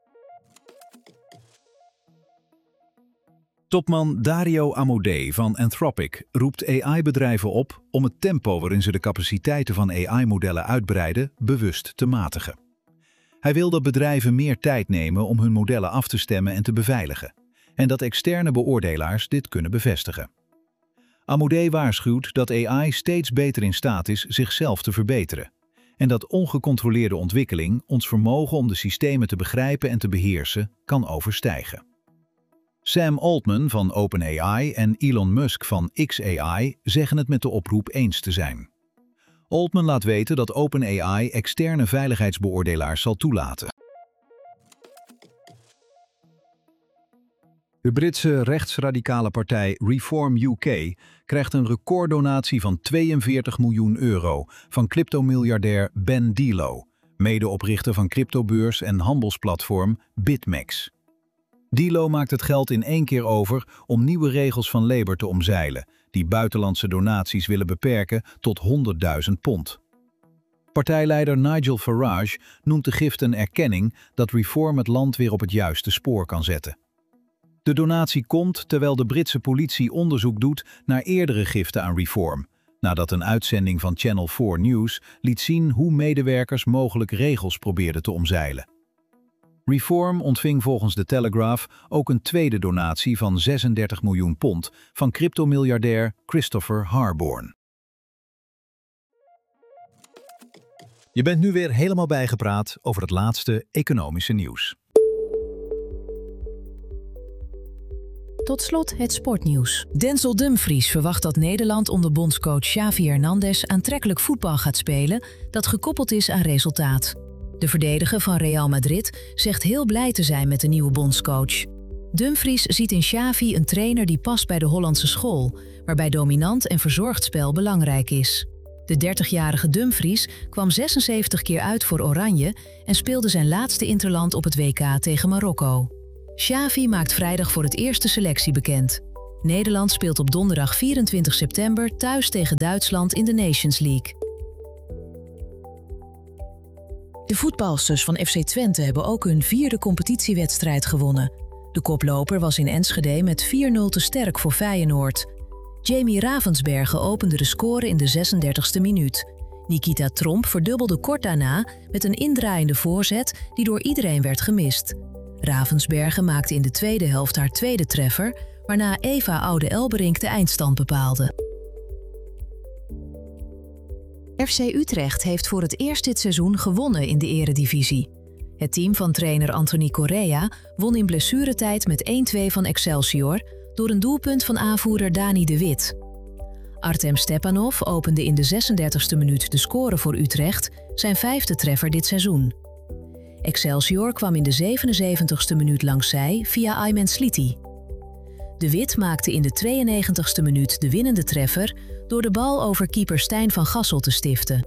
Topman Dario Amodei van Anthropic roept A I-bedrijven op om het tempo waarin ze de capaciteiten van A I-modellen uitbreiden bewust te matigen. Hij wil dat bedrijven meer tijd nemen om hun modellen af te stemmen en te beveiligen, en dat externe beoordelaars dit kunnen bevestigen. Amodei waarschuwt dat A I steeds beter in staat is zichzelf te verbeteren, en dat ongecontroleerde ontwikkeling ons vermogen om de systemen te begrijpen en te beheersen kan overstijgen. Sam Altman van OpenAI en Elon Musk van X A I zeggen het met de oproep eens te zijn. Altman laat weten dat OpenAI externe veiligheidsbeoordelaars zal toelaten. De Britse rechtsradicale partij Reform U K krijgt een recorddonatie van tweeënveertig miljoen euro van cryptomiljardair Ben Dilo, medeoprichter van cryptobeurs en handelsplatform BitMEX. Dilo maakt het geld in één keer over om nieuwe regels van Labour te omzeilen, die buitenlandse donaties willen beperken tot honderdduizend pond. Partijleider Nigel Farage noemt de gift een erkenning dat Reform het land weer op het juiste spoor kan zetten. De donatie komt terwijl de Britse politie onderzoek doet naar eerdere giften aan Reform, nadat een uitzending van Channel vier News liet zien hoe medewerkers mogelijk regels probeerden te omzeilen. Reform ontving volgens de Telegraph ook een tweede donatie van zesendertig miljoen pond van cryptomiljardair Christopher Harborn. Je bent nu weer helemaal bijgepraat over het laatste economische nieuws. Tot slot het sportnieuws. Denzel Dumfries verwacht dat Nederland onder bondscoach Xavi Hernandez aantrekkelijk voetbal gaat spelen dat gekoppeld is aan resultaat. De verdediger van Real Madrid zegt heel blij te zijn met de nieuwe bondscoach. Dumfries ziet in Xavi een trainer die past bij de Hollandse school, waarbij dominant en verzorgd spel belangrijk is. De dertigjarige Dumfries kwam zesenzeventig keer uit voor Oranje en speelde zijn laatste interland op het W K tegen Marokko. Xavi maakt vrijdag voor het eerst de selectie bekend. Nederland speelt op donderdag vierentwintig september thuis tegen Duitsland in de Nations League. De voetbalsters van F C Twente hebben ook hun vierde competitiewedstrijd gewonnen. De koploper was in Enschede met vier nul te sterk voor Feyenoord. Jamie Ravensbergen opende de score in de zesendertigste minuut. Nikita Tromp verdubbelde kort daarna met een indraaiende voorzet die door iedereen werd gemist. Ravensbergen maakte in de tweede helft haar tweede treffer, waarna Eva Oude-Elberink de eindstand bepaalde. F C Utrecht heeft voor het eerst dit seizoen gewonnen in de Eredivisie. Het team van trainer Anthony Correa won in blessuretijd met één twee van Excelsior door een doelpunt van aanvoerder Dani de Wit. Artem Stepanov opende in de zesendertigste minuut de score voor Utrecht, zijn vijfde treffer dit seizoen. Excelsior kwam in de zevenenzeventigste minuut langs zij via Aymen Sliti. De Wit maakte in de tweeënnegentigste minuut de winnende treffer door de bal over keeper Stijn van Gassel te stiften.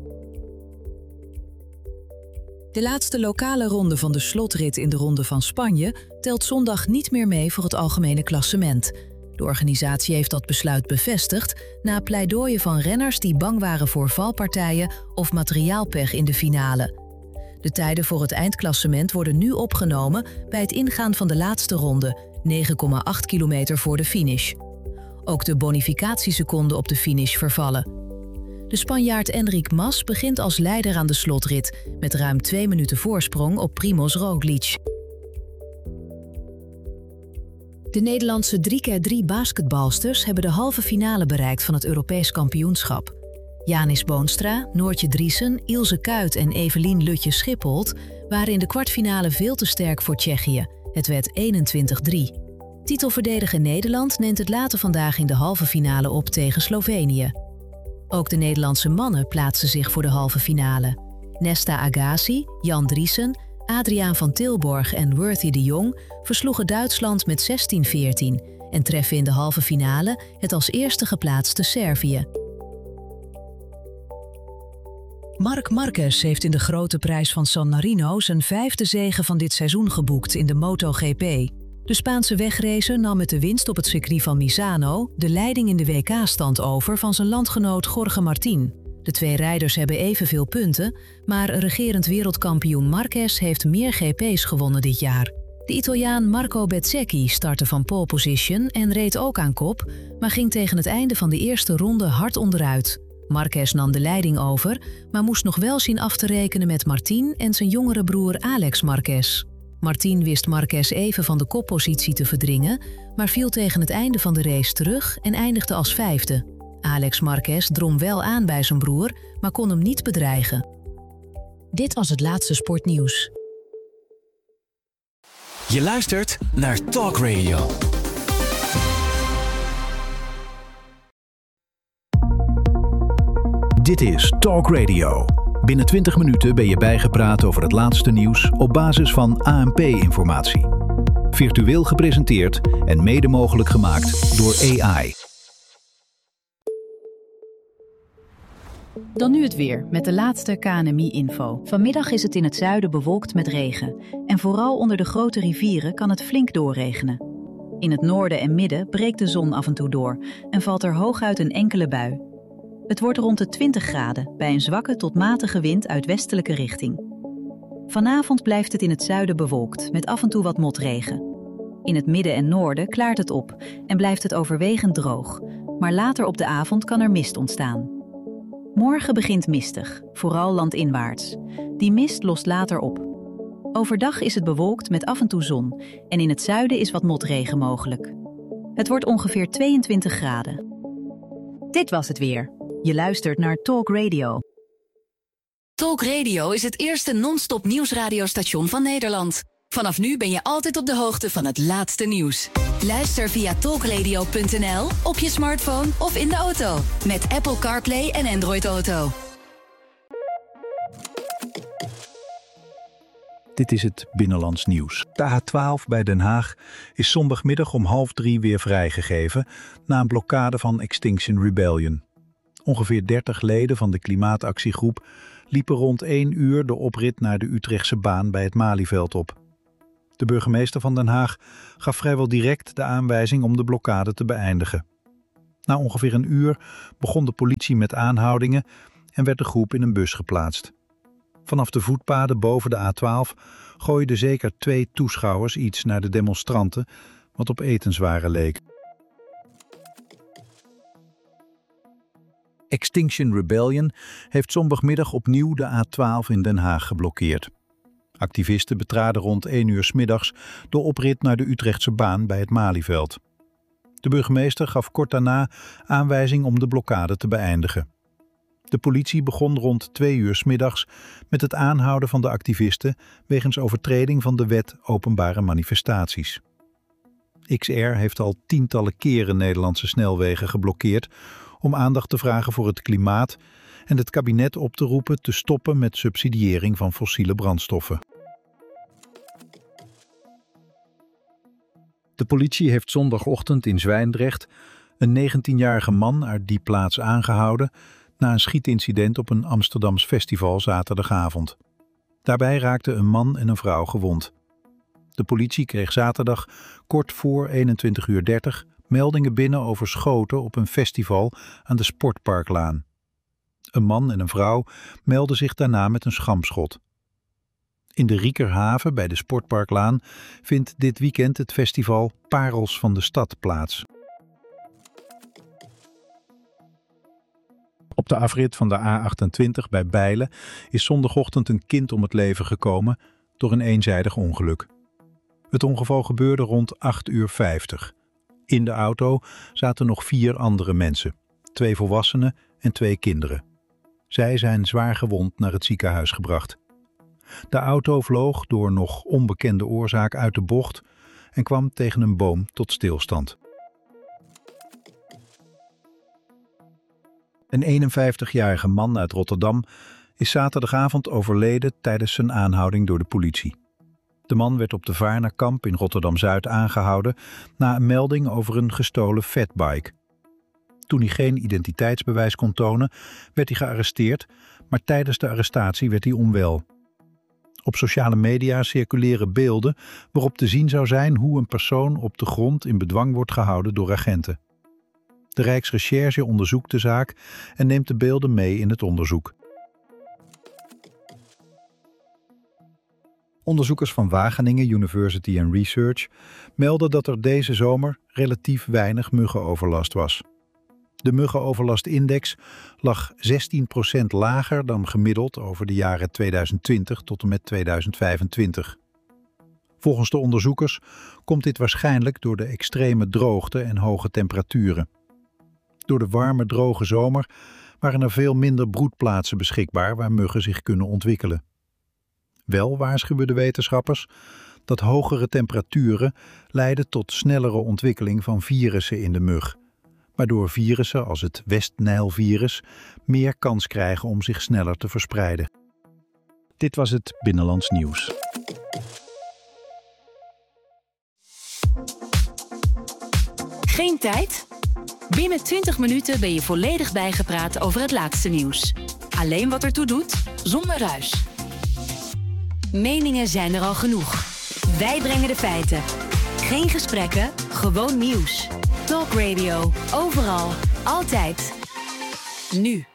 De laatste lokale ronde van de slotrit in de Ronde van Spanje telt zondag niet meer mee voor het algemene klassement. De organisatie heeft dat besluit bevestigd na pleidooien van renners die bang waren voor valpartijen of materiaalpech in de finale. De tijden voor het eindklassement worden nu opgenomen bij het ingaan van de laatste ronde, negen komma acht kilometer voor de finish. Ook de bonificatieseconden op de finish vervallen. De Spanjaard Enric Mas begint als leider aan de slotrit met ruim twee minuten voorsprong op Primož Roglič. De Nederlandse drie keer drie basketbalsters hebben de halve finale bereikt van het Europees kampioenschap. Janis Boonstra, Noortje Driesen, Ilse Kuyt en Evelien Lutje-Schipholt waren in de kwartfinale veel te sterk voor Tsjechië. Het werd eenentwintig drie. Titelverdediger Nederland neemt het later vandaag in de halve finale op tegen Slovenië. Ook de Nederlandse mannen plaatsten zich voor de halve finale. Nesta Agassi, Jan Driesen, Adriaan van Tilborg en Worthy de Jong versloegen Duitsland met zestien veertien en treffen in de halve finale het als eerste geplaatste Servië. Marc Marquez heeft in de grote prijs van San Marino zijn vijfde zege van dit seizoen geboekt in de MotoGP. De Spaanse wegracer nam met de winst op het circuit van Misano de leiding in de W K-stand over van zijn landgenoot Jorge Martín. De twee rijders hebben evenveel punten, maar regerend wereldkampioen Marquez heeft meer G P's gewonnen dit jaar. De Italiaan Marco Bezzecchi startte van pole position en reed ook aan kop, maar ging tegen het einde van de eerste ronde hard onderuit. Marquez nam de leiding over, maar moest nog wel zien af te rekenen met Martín en zijn jongere broer Alex Marquez. Martín wist Marquez even van de koppositie te verdringen, maar viel tegen het einde van de race terug en eindigde als vijfde. Alex Marquez drong wel aan bij zijn broer, maar kon hem niet bedreigen. Dit was het laatste sportnieuws. Je luistert naar Talk Radio. Dit is Talk Radio. Binnen twintig minuten ben je bijgepraat over het laatste nieuws op basis van A N P-informatie. Virtueel gepresenteerd en mede mogelijk gemaakt door A I. Dan nu het weer, met de laatste K N M I-info. Vanmiddag is het in het zuiden bewolkt met regen. En vooral onder de grote rivieren kan het flink doorregenen. In het noorden en midden breekt de zon af en toe door en valt er hooguit een enkele bui. Het wordt rond de twintig graden bij een zwakke tot matige wind uit westelijke richting. Vanavond blijft het in het zuiden bewolkt met af en toe wat motregen. In het midden en noorden klaart het op en blijft het overwegend droog. Maar later op de avond kan er mist ontstaan. Morgen begint mistig, vooral landinwaarts. Die mist lost later op. Overdag is het bewolkt met af en toe zon en in het zuiden is wat motregen mogelijk. Het wordt ongeveer tweeëntwintig graden. Dit was het weer. Je luistert naar Talk Radio. Talk Radio is het eerste non-stop nieuwsradiostation van Nederland. Vanaf nu ben je altijd op de hoogte van het laatste nieuws. Luister via talkradio punt n l, op je smartphone of in de auto. Met Apple CarPlay en Android Auto. Dit is het Binnenlands Nieuws. De A twaalf bij Den Haag is zondagmiddag om half drie weer vrijgegeven na een blokkade van Extinction Rebellion. Ongeveer dertig leden van de klimaatactiegroep liepen rond één uur de oprit naar de Utrechtse baan bij het Malieveld op. De burgemeester van Den Haag gaf vrijwel direct de aanwijzing om de blokkade te beëindigen. Na ongeveer een uur begon de politie met aanhoudingen en werd de groep in een bus geplaatst. Vanaf de voetpaden boven de A twaalf gooiden zeker twee toeschouwers iets naar de demonstranten, wat op etenswaren leek. Extinction Rebellion heeft zondagmiddag opnieuw de A twaalf in Den Haag geblokkeerd. Activisten betraden rond één uur 's middags de oprit naar de Utrechtse baan bij het Malieveld. De burgemeester gaf kort daarna aanwijzing om de blokkade te beëindigen. De politie begon rond twee uur 's middags met het aanhouden van de activisten wegens overtreding van de wet openbare manifestaties. X R heeft al tientallen keren Nederlandse snelwegen geblokkeerd om aandacht te vragen voor het klimaat en het kabinet op te roepen te stoppen met subsidiëring van fossiele brandstoffen. De politie heeft zondagochtend in Zwijndrecht een negentienjarige man uit die plaats aangehouden na een schietincident op een Amsterdams festival zaterdagavond. Daarbij raakten een man en een vrouw gewond. De politie kreeg zaterdag kort voor eenentwintig uur dertig meldingen binnen over schoten op een festival aan de Sportparklaan. Een man en een vrouw meldden zich daarna met een schampschot. In de Riekerhaven bij de Sportparklaan vindt dit weekend het festival Parels van de Stad plaats. Op de afrit van de A achtentwintig bij Bijlen is zondagochtend een kind om het leven gekomen door een eenzijdig ongeluk. Het ongeval gebeurde rond acht uur vijftig. In de auto zaten nog vier andere mensen, twee volwassenen en twee kinderen. Zij zijn zwaar gewond naar het ziekenhuis gebracht. De auto vloog door nog onbekende oorzaak uit de bocht en kwam tegen een boom tot stilstand. Een eenenvijftigjarige man uit Rotterdam is zaterdagavond overleden tijdens zijn aanhouding door de politie. De man werd op de Vaarnerkamp in Rotterdam-Zuid aangehouden na een melding over een gestolen fatbike. Toen hij geen identiteitsbewijs kon tonen, werd hij gearresteerd, maar tijdens de arrestatie werd hij onwel. Op sociale media circuleren beelden waarop te zien zou zijn hoe een persoon op de grond in bedwang wordt gehouden door agenten. De Rijksrecherche onderzoekt de zaak en neemt de beelden mee in het onderzoek. Onderzoekers van Wageningen University and Research melden dat er deze zomer relatief weinig muggenoverlast was. De muggenoverlastindex lag zestien procent lager dan gemiddeld over de jaren tweeduizend twintig tot en met tweeduizend vijfentwintig. Volgens de onderzoekers komt dit waarschijnlijk door de extreme droogte en hoge temperaturen. Door de warme, droge zomer waren er veel minder broedplaatsen beschikbaar waar muggen zich kunnen ontwikkelen. Wel waarschuwen de wetenschappers dat hogere temperaturen leiden tot snellere ontwikkeling van virussen in de mug, waardoor virussen als het West-Nijlvirus meer kans krijgen om zich sneller te verspreiden. Dit was het Binnenlands Nieuws. Geen tijd? Binnen twintig minuten ben je volledig bijgepraat over het laatste nieuws. Alleen wat ertoe doet, zonder ruis. Meningen zijn er al genoeg. Wij brengen de feiten. Geen gesprekken, gewoon nieuws. Talk Radio, overal, altijd. Nu.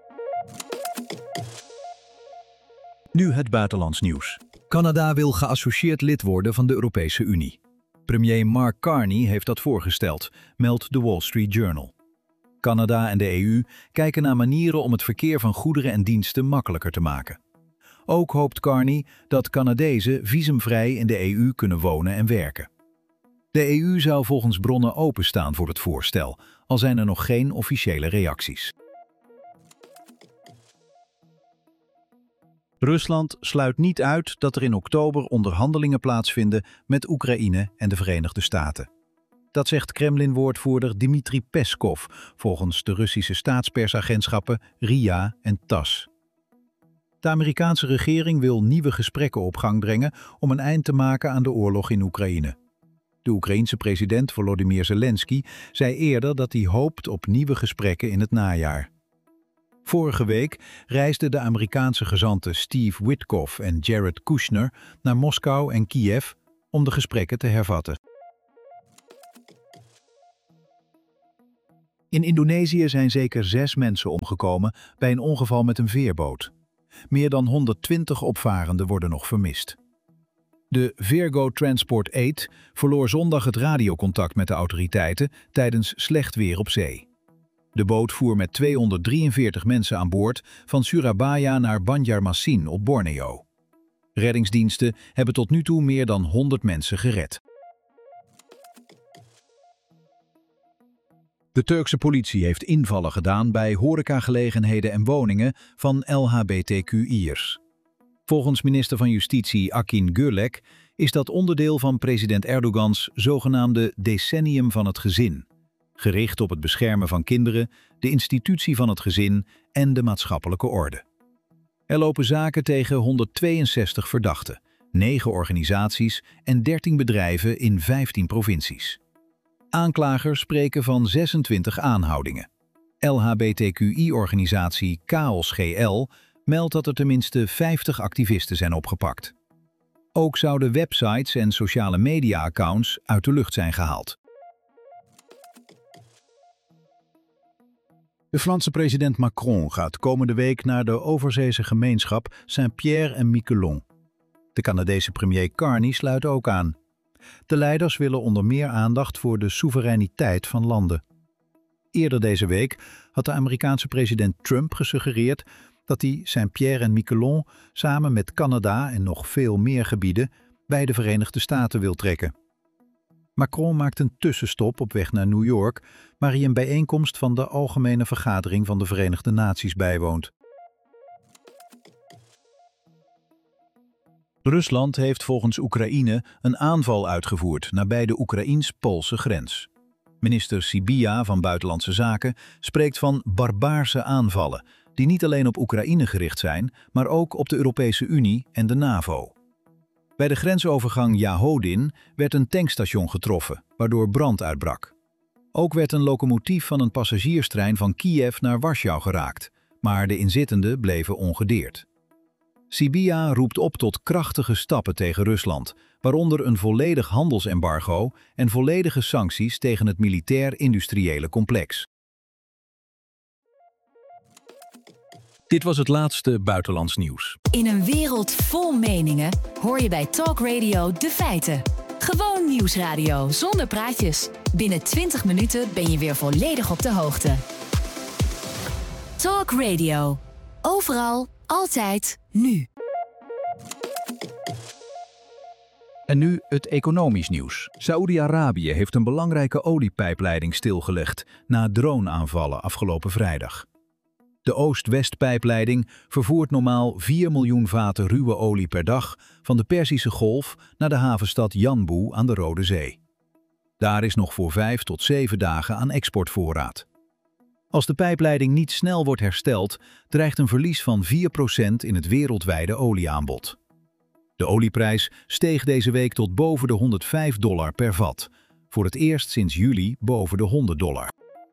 Nu het buitenlands nieuws. Canada wil geassocieerd lid worden van de Europese Unie. Premier Mark Carney heeft dat voorgesteld, meldt The Wall Street Journal. Canada en de E U kijken naar manieren om het verkeer van goederen en diensten makkelijker te maken. Ook hoopt Carney dat Canadezen visumvrij in de E U kunnen wonen en werken. De E U zou volgens bronnen openstaan voor het voorstel, al zijn er nog geen officiële reacties. Rusland sluit niet uit dat er in oktober onderhandelingen plaatsvinden met Oekraïne en de Verenigde Staten. Dat zegt Kremlin-woordvoerder Dmitri Peskov volgens de Russische staatspersagentschappen R I A en TASS. De Amerikaanse regering wil nieuwe gesprekken op gang brengen om een eind te maken aan de oorlog in Oekraïne. De Oekraïense president Volodymyr Zelensky zei eerder dat hij hoopt op nieuwe gesprekken in het najaar. Vorige week reisden de Amerikaanse gezanten Steve Witkoff en Jared Kushner naar Moskou en Kiev om de gesprekken te hervatten. In Indonesië zijn zeker zes mensen omgekomen bij een ongeval met een veerboot. Meer dan honderdtwintig opvarenden worden nog vermist. De Virgo Transport acht verloor zondag het radiocontact met de autoriteiten tijdens slecht weer op zee. De boot voer met tweehonderddrieënveertig mensen aan boord van Surabaya naar Banjarmasin op Borneo. Reddingsdiensten hebben tot nu toe meer dan honderd mensen gered. De Turkse politie heeft invallen gedaan bij horecagelegenheden en woningen van L H B T Q I'ers. Volgens minister van Justitie Akin Gürlek is dat onderdeel van president Erdogans zogenaamde decennium van het gezin, gericht op het beschermen van kinderen, de institutie van het gezin en de maatschappelijke orde. Er lopen zaken tegen honderdtweeënzestig verdachten, negen organisaties en dertien bedrijven in vijftien provincies. Aanklagers spreken van zesentwintig aanhoudingen. L H B T Q I-organisatie Chaos G L meldt dat er tenminste vijftig activisten zijn opgepakt. Ook zouden websites en sociale media-accounts uit de lucht zijn gehaald. De Franse president Macron gaat komende week naar de overzeese gemeenschap Saint-Pierre en Miquelon. De Canadese premier Carney sluit ook aan. De leiders willen onder meer aandacht voor de soevereiniteit van landen. Eerder deze week had de Amerikaanse president Trump gesuggereerd dat hij Saint-Pierre en Miquelon samen met Canada en nog veel meer gebieden bij de Verenigde Staten wil trekken. Macron maakt een tussenstop op weg naar New York, waar hij een bijeenkomst van de Algemene Vergadering van de Verenigde Naties bijwoont. Rusland heeft volgens Oekraïne een aanval uitgevoerd nabij de Oekraïens-Poolse grens. Minister Sybiha van Buitenlandse Zaken spreekt van barbaarse aanvallen, die niet alleen op Oekraïne gericht zijn, maar ook op de Europese Unie en de NAVO. Bij de grensovergang Jahodin werd een tankstation getroffen, waardoor brand uitbrak. Ook werd een locomotief van een passagierstrein van Kiev naar Warschau geraakt, maar de inzittenden bleven ongedeerd. Sybiha roept op tot krachtige stappen tegen Rusland, waaronder een volledig handelsembargo en volledige sancties tegen het militair-industriële complex. Dit was het laatste buitenlands nieuws. In een wereld vol meningen hoor je bij Talk Radio de feiten. Gewoon nieuwsradio zonder praatjes. Binnen twintig minuten ben je weer volledig op de hoogte. Talk Radio. Overal, altijd, nu. En nu het economisch nieuws. Saoedi-Arabië heeft een belangrijke oliepijpleiding stilgelegd na droneaanvallen afgelopen vrijdag. De Oost-West-pijpleiding vervoert normaal vier miljoen vaten ruwe olie per dag van de Perzische Golf naar de havenstad Yanbu aan de Rode Zee. Daar is nog voor vijf tot zeven dagen aan exportvoorraad. Als de pijpleiding niet snel wordt hersteld, dreigt een verlies van vier procent in het wereldwijde olieaanbod. De olieprijs steeg deze week tot boven de honderdvijf dollar per vat, voor het eerst sinds juli boven de honderd dollar.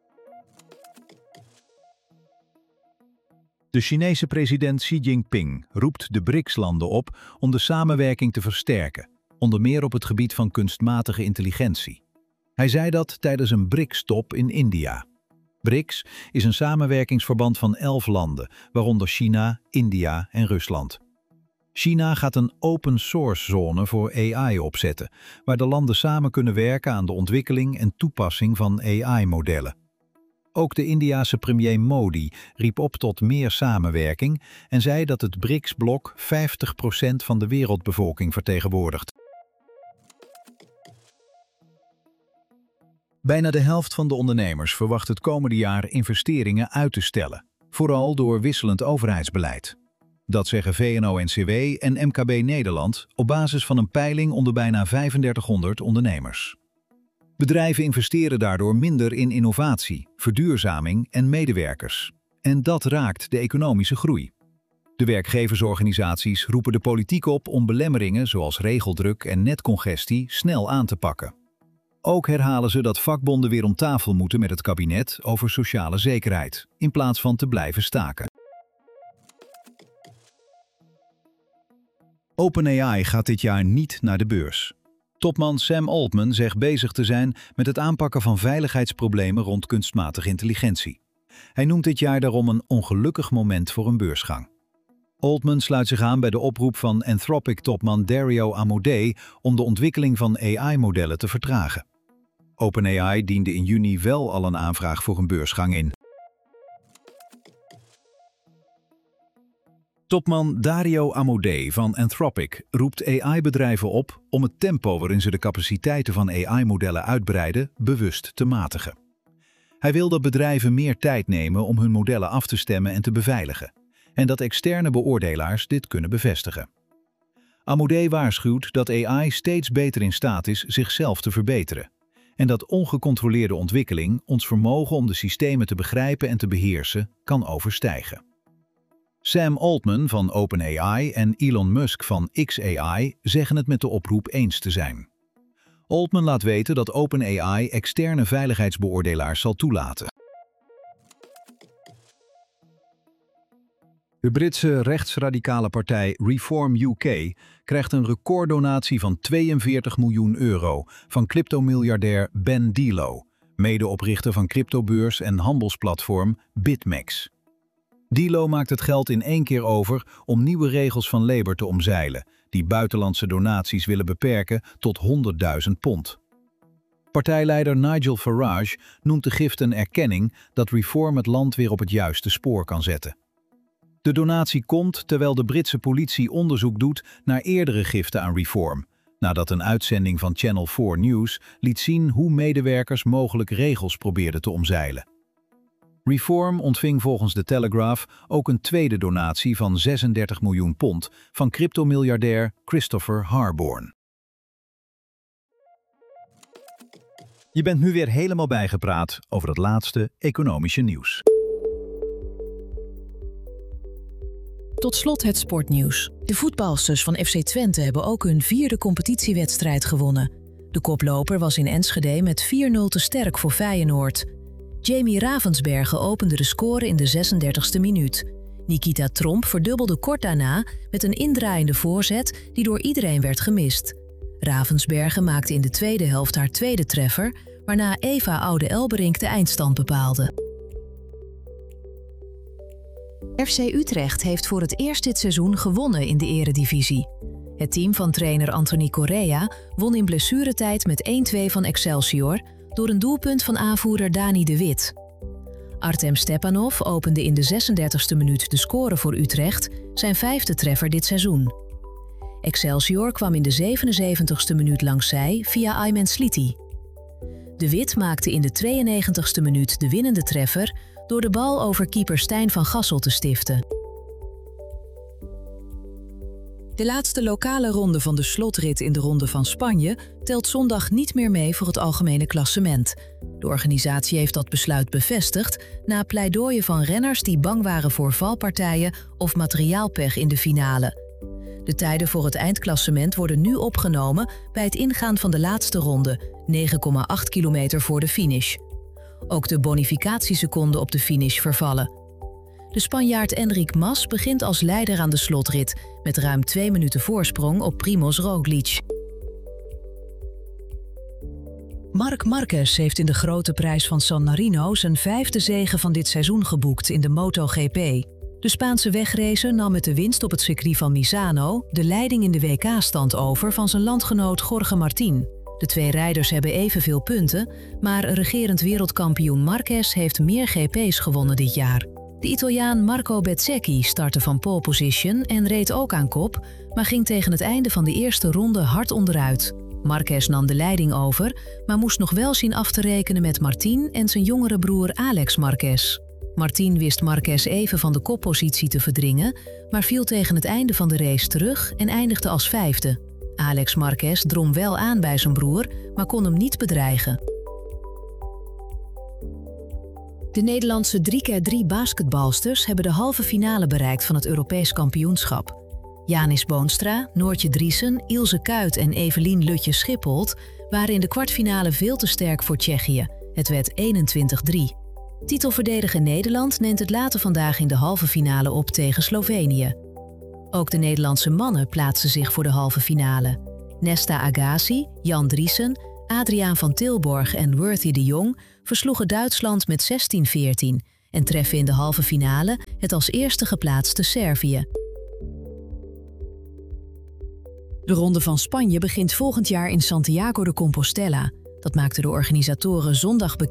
De Chinese president Xi Jinping roept de B R I C S-landen op om de samenwerking te versterken, onder meer op het gebied van kunstmatige intelligentie. Hij zei dat tijdens een B R I C S-top in India. B R I C S is een samenwerkingsverband van elf landen, waaronder China, India en Rusland. China gaat een open-source zone voor A I opzetten, waar de landen samen kunnen werken aan de ontwikkeling en toepassing van A I-modellen. Ook de Indiase premier Modi riep op tot meer samenwerking en zei dat het B R I C S-blok vijftig procent van de wereldbevolking vertegenwoordigt. Bijna de helft van de ondernemers verwacht het komende jaar investeringen uit te stellen, vooral door wisselend overheidsbeleid. Dat zeggen V N O N C W en M K B Nederland op basis van een peiling onder bijna vijfendertighonderd ondernemers. Bedrijven investeren daardoor minder in innovatie, verduurzaming en medewerkers. En dat raakt de economische groei. De werkgeversorganisaties roepen de politiek op om belemmeringen zoals regeldruk en netcongestie snel aan te pakken. Ook herhalen ze dat vakbonden weer om tafel moeten met het kabinet over sociale zekerheid, in plaats van te blijven staken. OpenAI gaat dit jaar niet naar de beurs. Topman Sam Altman zegt bezig te zijn met het aanpakken van veiligheidsproblemen rond kunstmatige intelligentie. Hij noemt dit jaar daarom een ongelukkig moment voor een beursgang. Altman sluit zich aan bij de oproep van Anthropic-topman Dario Amodei om de ontwikkeling van A I-modellen te vertragen. OpenAI diende in juni wel al een aanvraag voor een beursgang in. Topman Dario Amodei van Anthropic roept A I-bedrijven op om het tempo waarin ze de capaciteiten van A I-modellen uitbreiden bewust te matigen. Hij wil dat bedrijven meer tijd nemen om hun modellen af te stemmen en te beveiligen, en dat externe beoordelaars dit kunnen bevestigen. Amodei waarschuwt dat A I steeds beter in staat is zichzelf te verbeteren, en dat ongecontroleerde ontwikkeling ons vermogen om de systemen te begrijpen en te beheersen kan overstijgen. Sam Altman van OpenAI en Elon Musk van X A I zeggen het met de oproep eens te zijn. Altman laat weten dat OpenAI externe veiligheidsbeoordelaars zal toelaten. De Britse rechtsradicale partij Reform U K krijgt een recorddonatie van tweeënveertig miljoen euro van cryptomiljardair Ben Dilo, medeoprichter van cryptobeurs en handelsplatform BitMEX. Dilo maakt het geld in één keer over om nieuwe regels van Labour te omzeilen, die buitenlandse donaties willen beperken tot honderdduizend pond. Partijleider Nigel Farage noemt de gift een erkenning dat Reform het land weer op het juiste spoor kan zetten. De donatie komt terwijl de Britse politie onderzoek doet naar eerdere giften aan Reform, nadat een uitzending van Channel vier News liet zien hoe medewerkers mogelijk regels probeerden te omzeilen. Reform ontving volgens de Telegraph ook een tweede donatie van zesendertig miljoen pond van cryptomiljardair Christopher Harborn. Je bent nu weer helemaal bijgepraat over het laatste economische nieuws. Tot slot het sportnieuws. De voetbalsters van F C Twente hebben ook hun vierde competitiewedstrijd gewonnen. De koploper was in Enschede met vier nul te sterk voor Feyenoord. Jamie Ravensbergen opende de score in de zesendertigste minuut. Nikita Tromp verdubbelde kort daarna met een indraaiende voorzet die door iedereen werd gemist. Ravensbergen maakte in de tweede helft haar tweede treffer, waarna Eva Oude-Elberink de eindstand bepaalde. F C Utrecht heeft voor het eerst dit seizoen gewonnen in de eredivisie. Het team van trainer Anthony Correa won in blessuretijd met één twee van Excelsior door een doelpunt van aanvoerder Dani de Wit. Artem Stepanov opende in de zesendertigste minuut de score voor Utrecht, zijn vijfde treffer dit seizoen. Excelsior kwam in de zevenenzeventigste minuut langs zij via Aymen Sliti. De Wit maakte in de tweeënnegentigste minuut de winnende treffer door de bal over keeper Stijn van Gassel te stiften. De laatste lokale ronde van de slotrit in de Ronde van Spanje telt zondag niet meer mee voor het algemene klassement. De organisatie heeft dat besluit bevestigd na pleidooien van renners die bang waren voor valpartijen of materiaalpech in de finale. De tijden voor het eindklassement worden nu opgenomen bij het ingaan van de laatste ronde, negen komma acht kilometer voor de finish. Ook de bonificatieseconden op de finish vervallen. De Spanjaard Enric Mas begint als leider aan de slotrit met ruim twee minuten voorsprong op Primož Roglič. Marc Marquez heeft in de grote prijs van San Marino zijn vijfde zege van dit seizoen geboekt in de MotoGP. De Spaanse wegracer nam met de winst op het circuit van Misano de leiding in de W K-stand over van zijn landgenoot Jorge Martín. De twee rijders hebben evenveel punten, maar regerend wereldkampioen Marquez heeft meer G P's gewonnen dit jaar. De Italiaan Marco Bezzecchi startte van pole position en reed ook aan kop, maar ging tegen het einde van de eerste ronde hard onderuit. Marquez nam de leiding over, maar moest nog wel zien af te rekenen met Martín en zijn jongere broer Alex Marquez. Martín wist Marquez even van de koppositie te verdringen, maar viel tegen het einde van de race terug en eindigde als vijfde. Alex Marquez drong wel aan bij zijn broer, maar kon hem niet bedreigen. De Nederlandse drie keer drie basketbalsters hebben de halve finale bereikt van het Europees kampioenschap. Janis Boonstra, Noortje Driesen, Ilse Kuyt en Evelien Lutje-Schipholt waren in de kwartfinale veel te sterk voor Tsjechië. Het werd eenentwintig drie. Titelverdediger Nederland neemt het later vandaag in de halve finale op tegen Slovenië. Ook de Nederlandse mannen plaatsten zich voor de halve finale. Nesta Agassi, Jan Driessen, Adriaan van Tilborg en Worthy de Jong versloegen Duitsland met zestien veertien en treffen in de halve finale het als eerste geplaatste Servië. De Ronde van Spanje begint volgend jaar in Santiago de Compostela. Dat maakten de organisatoren zondag bekend.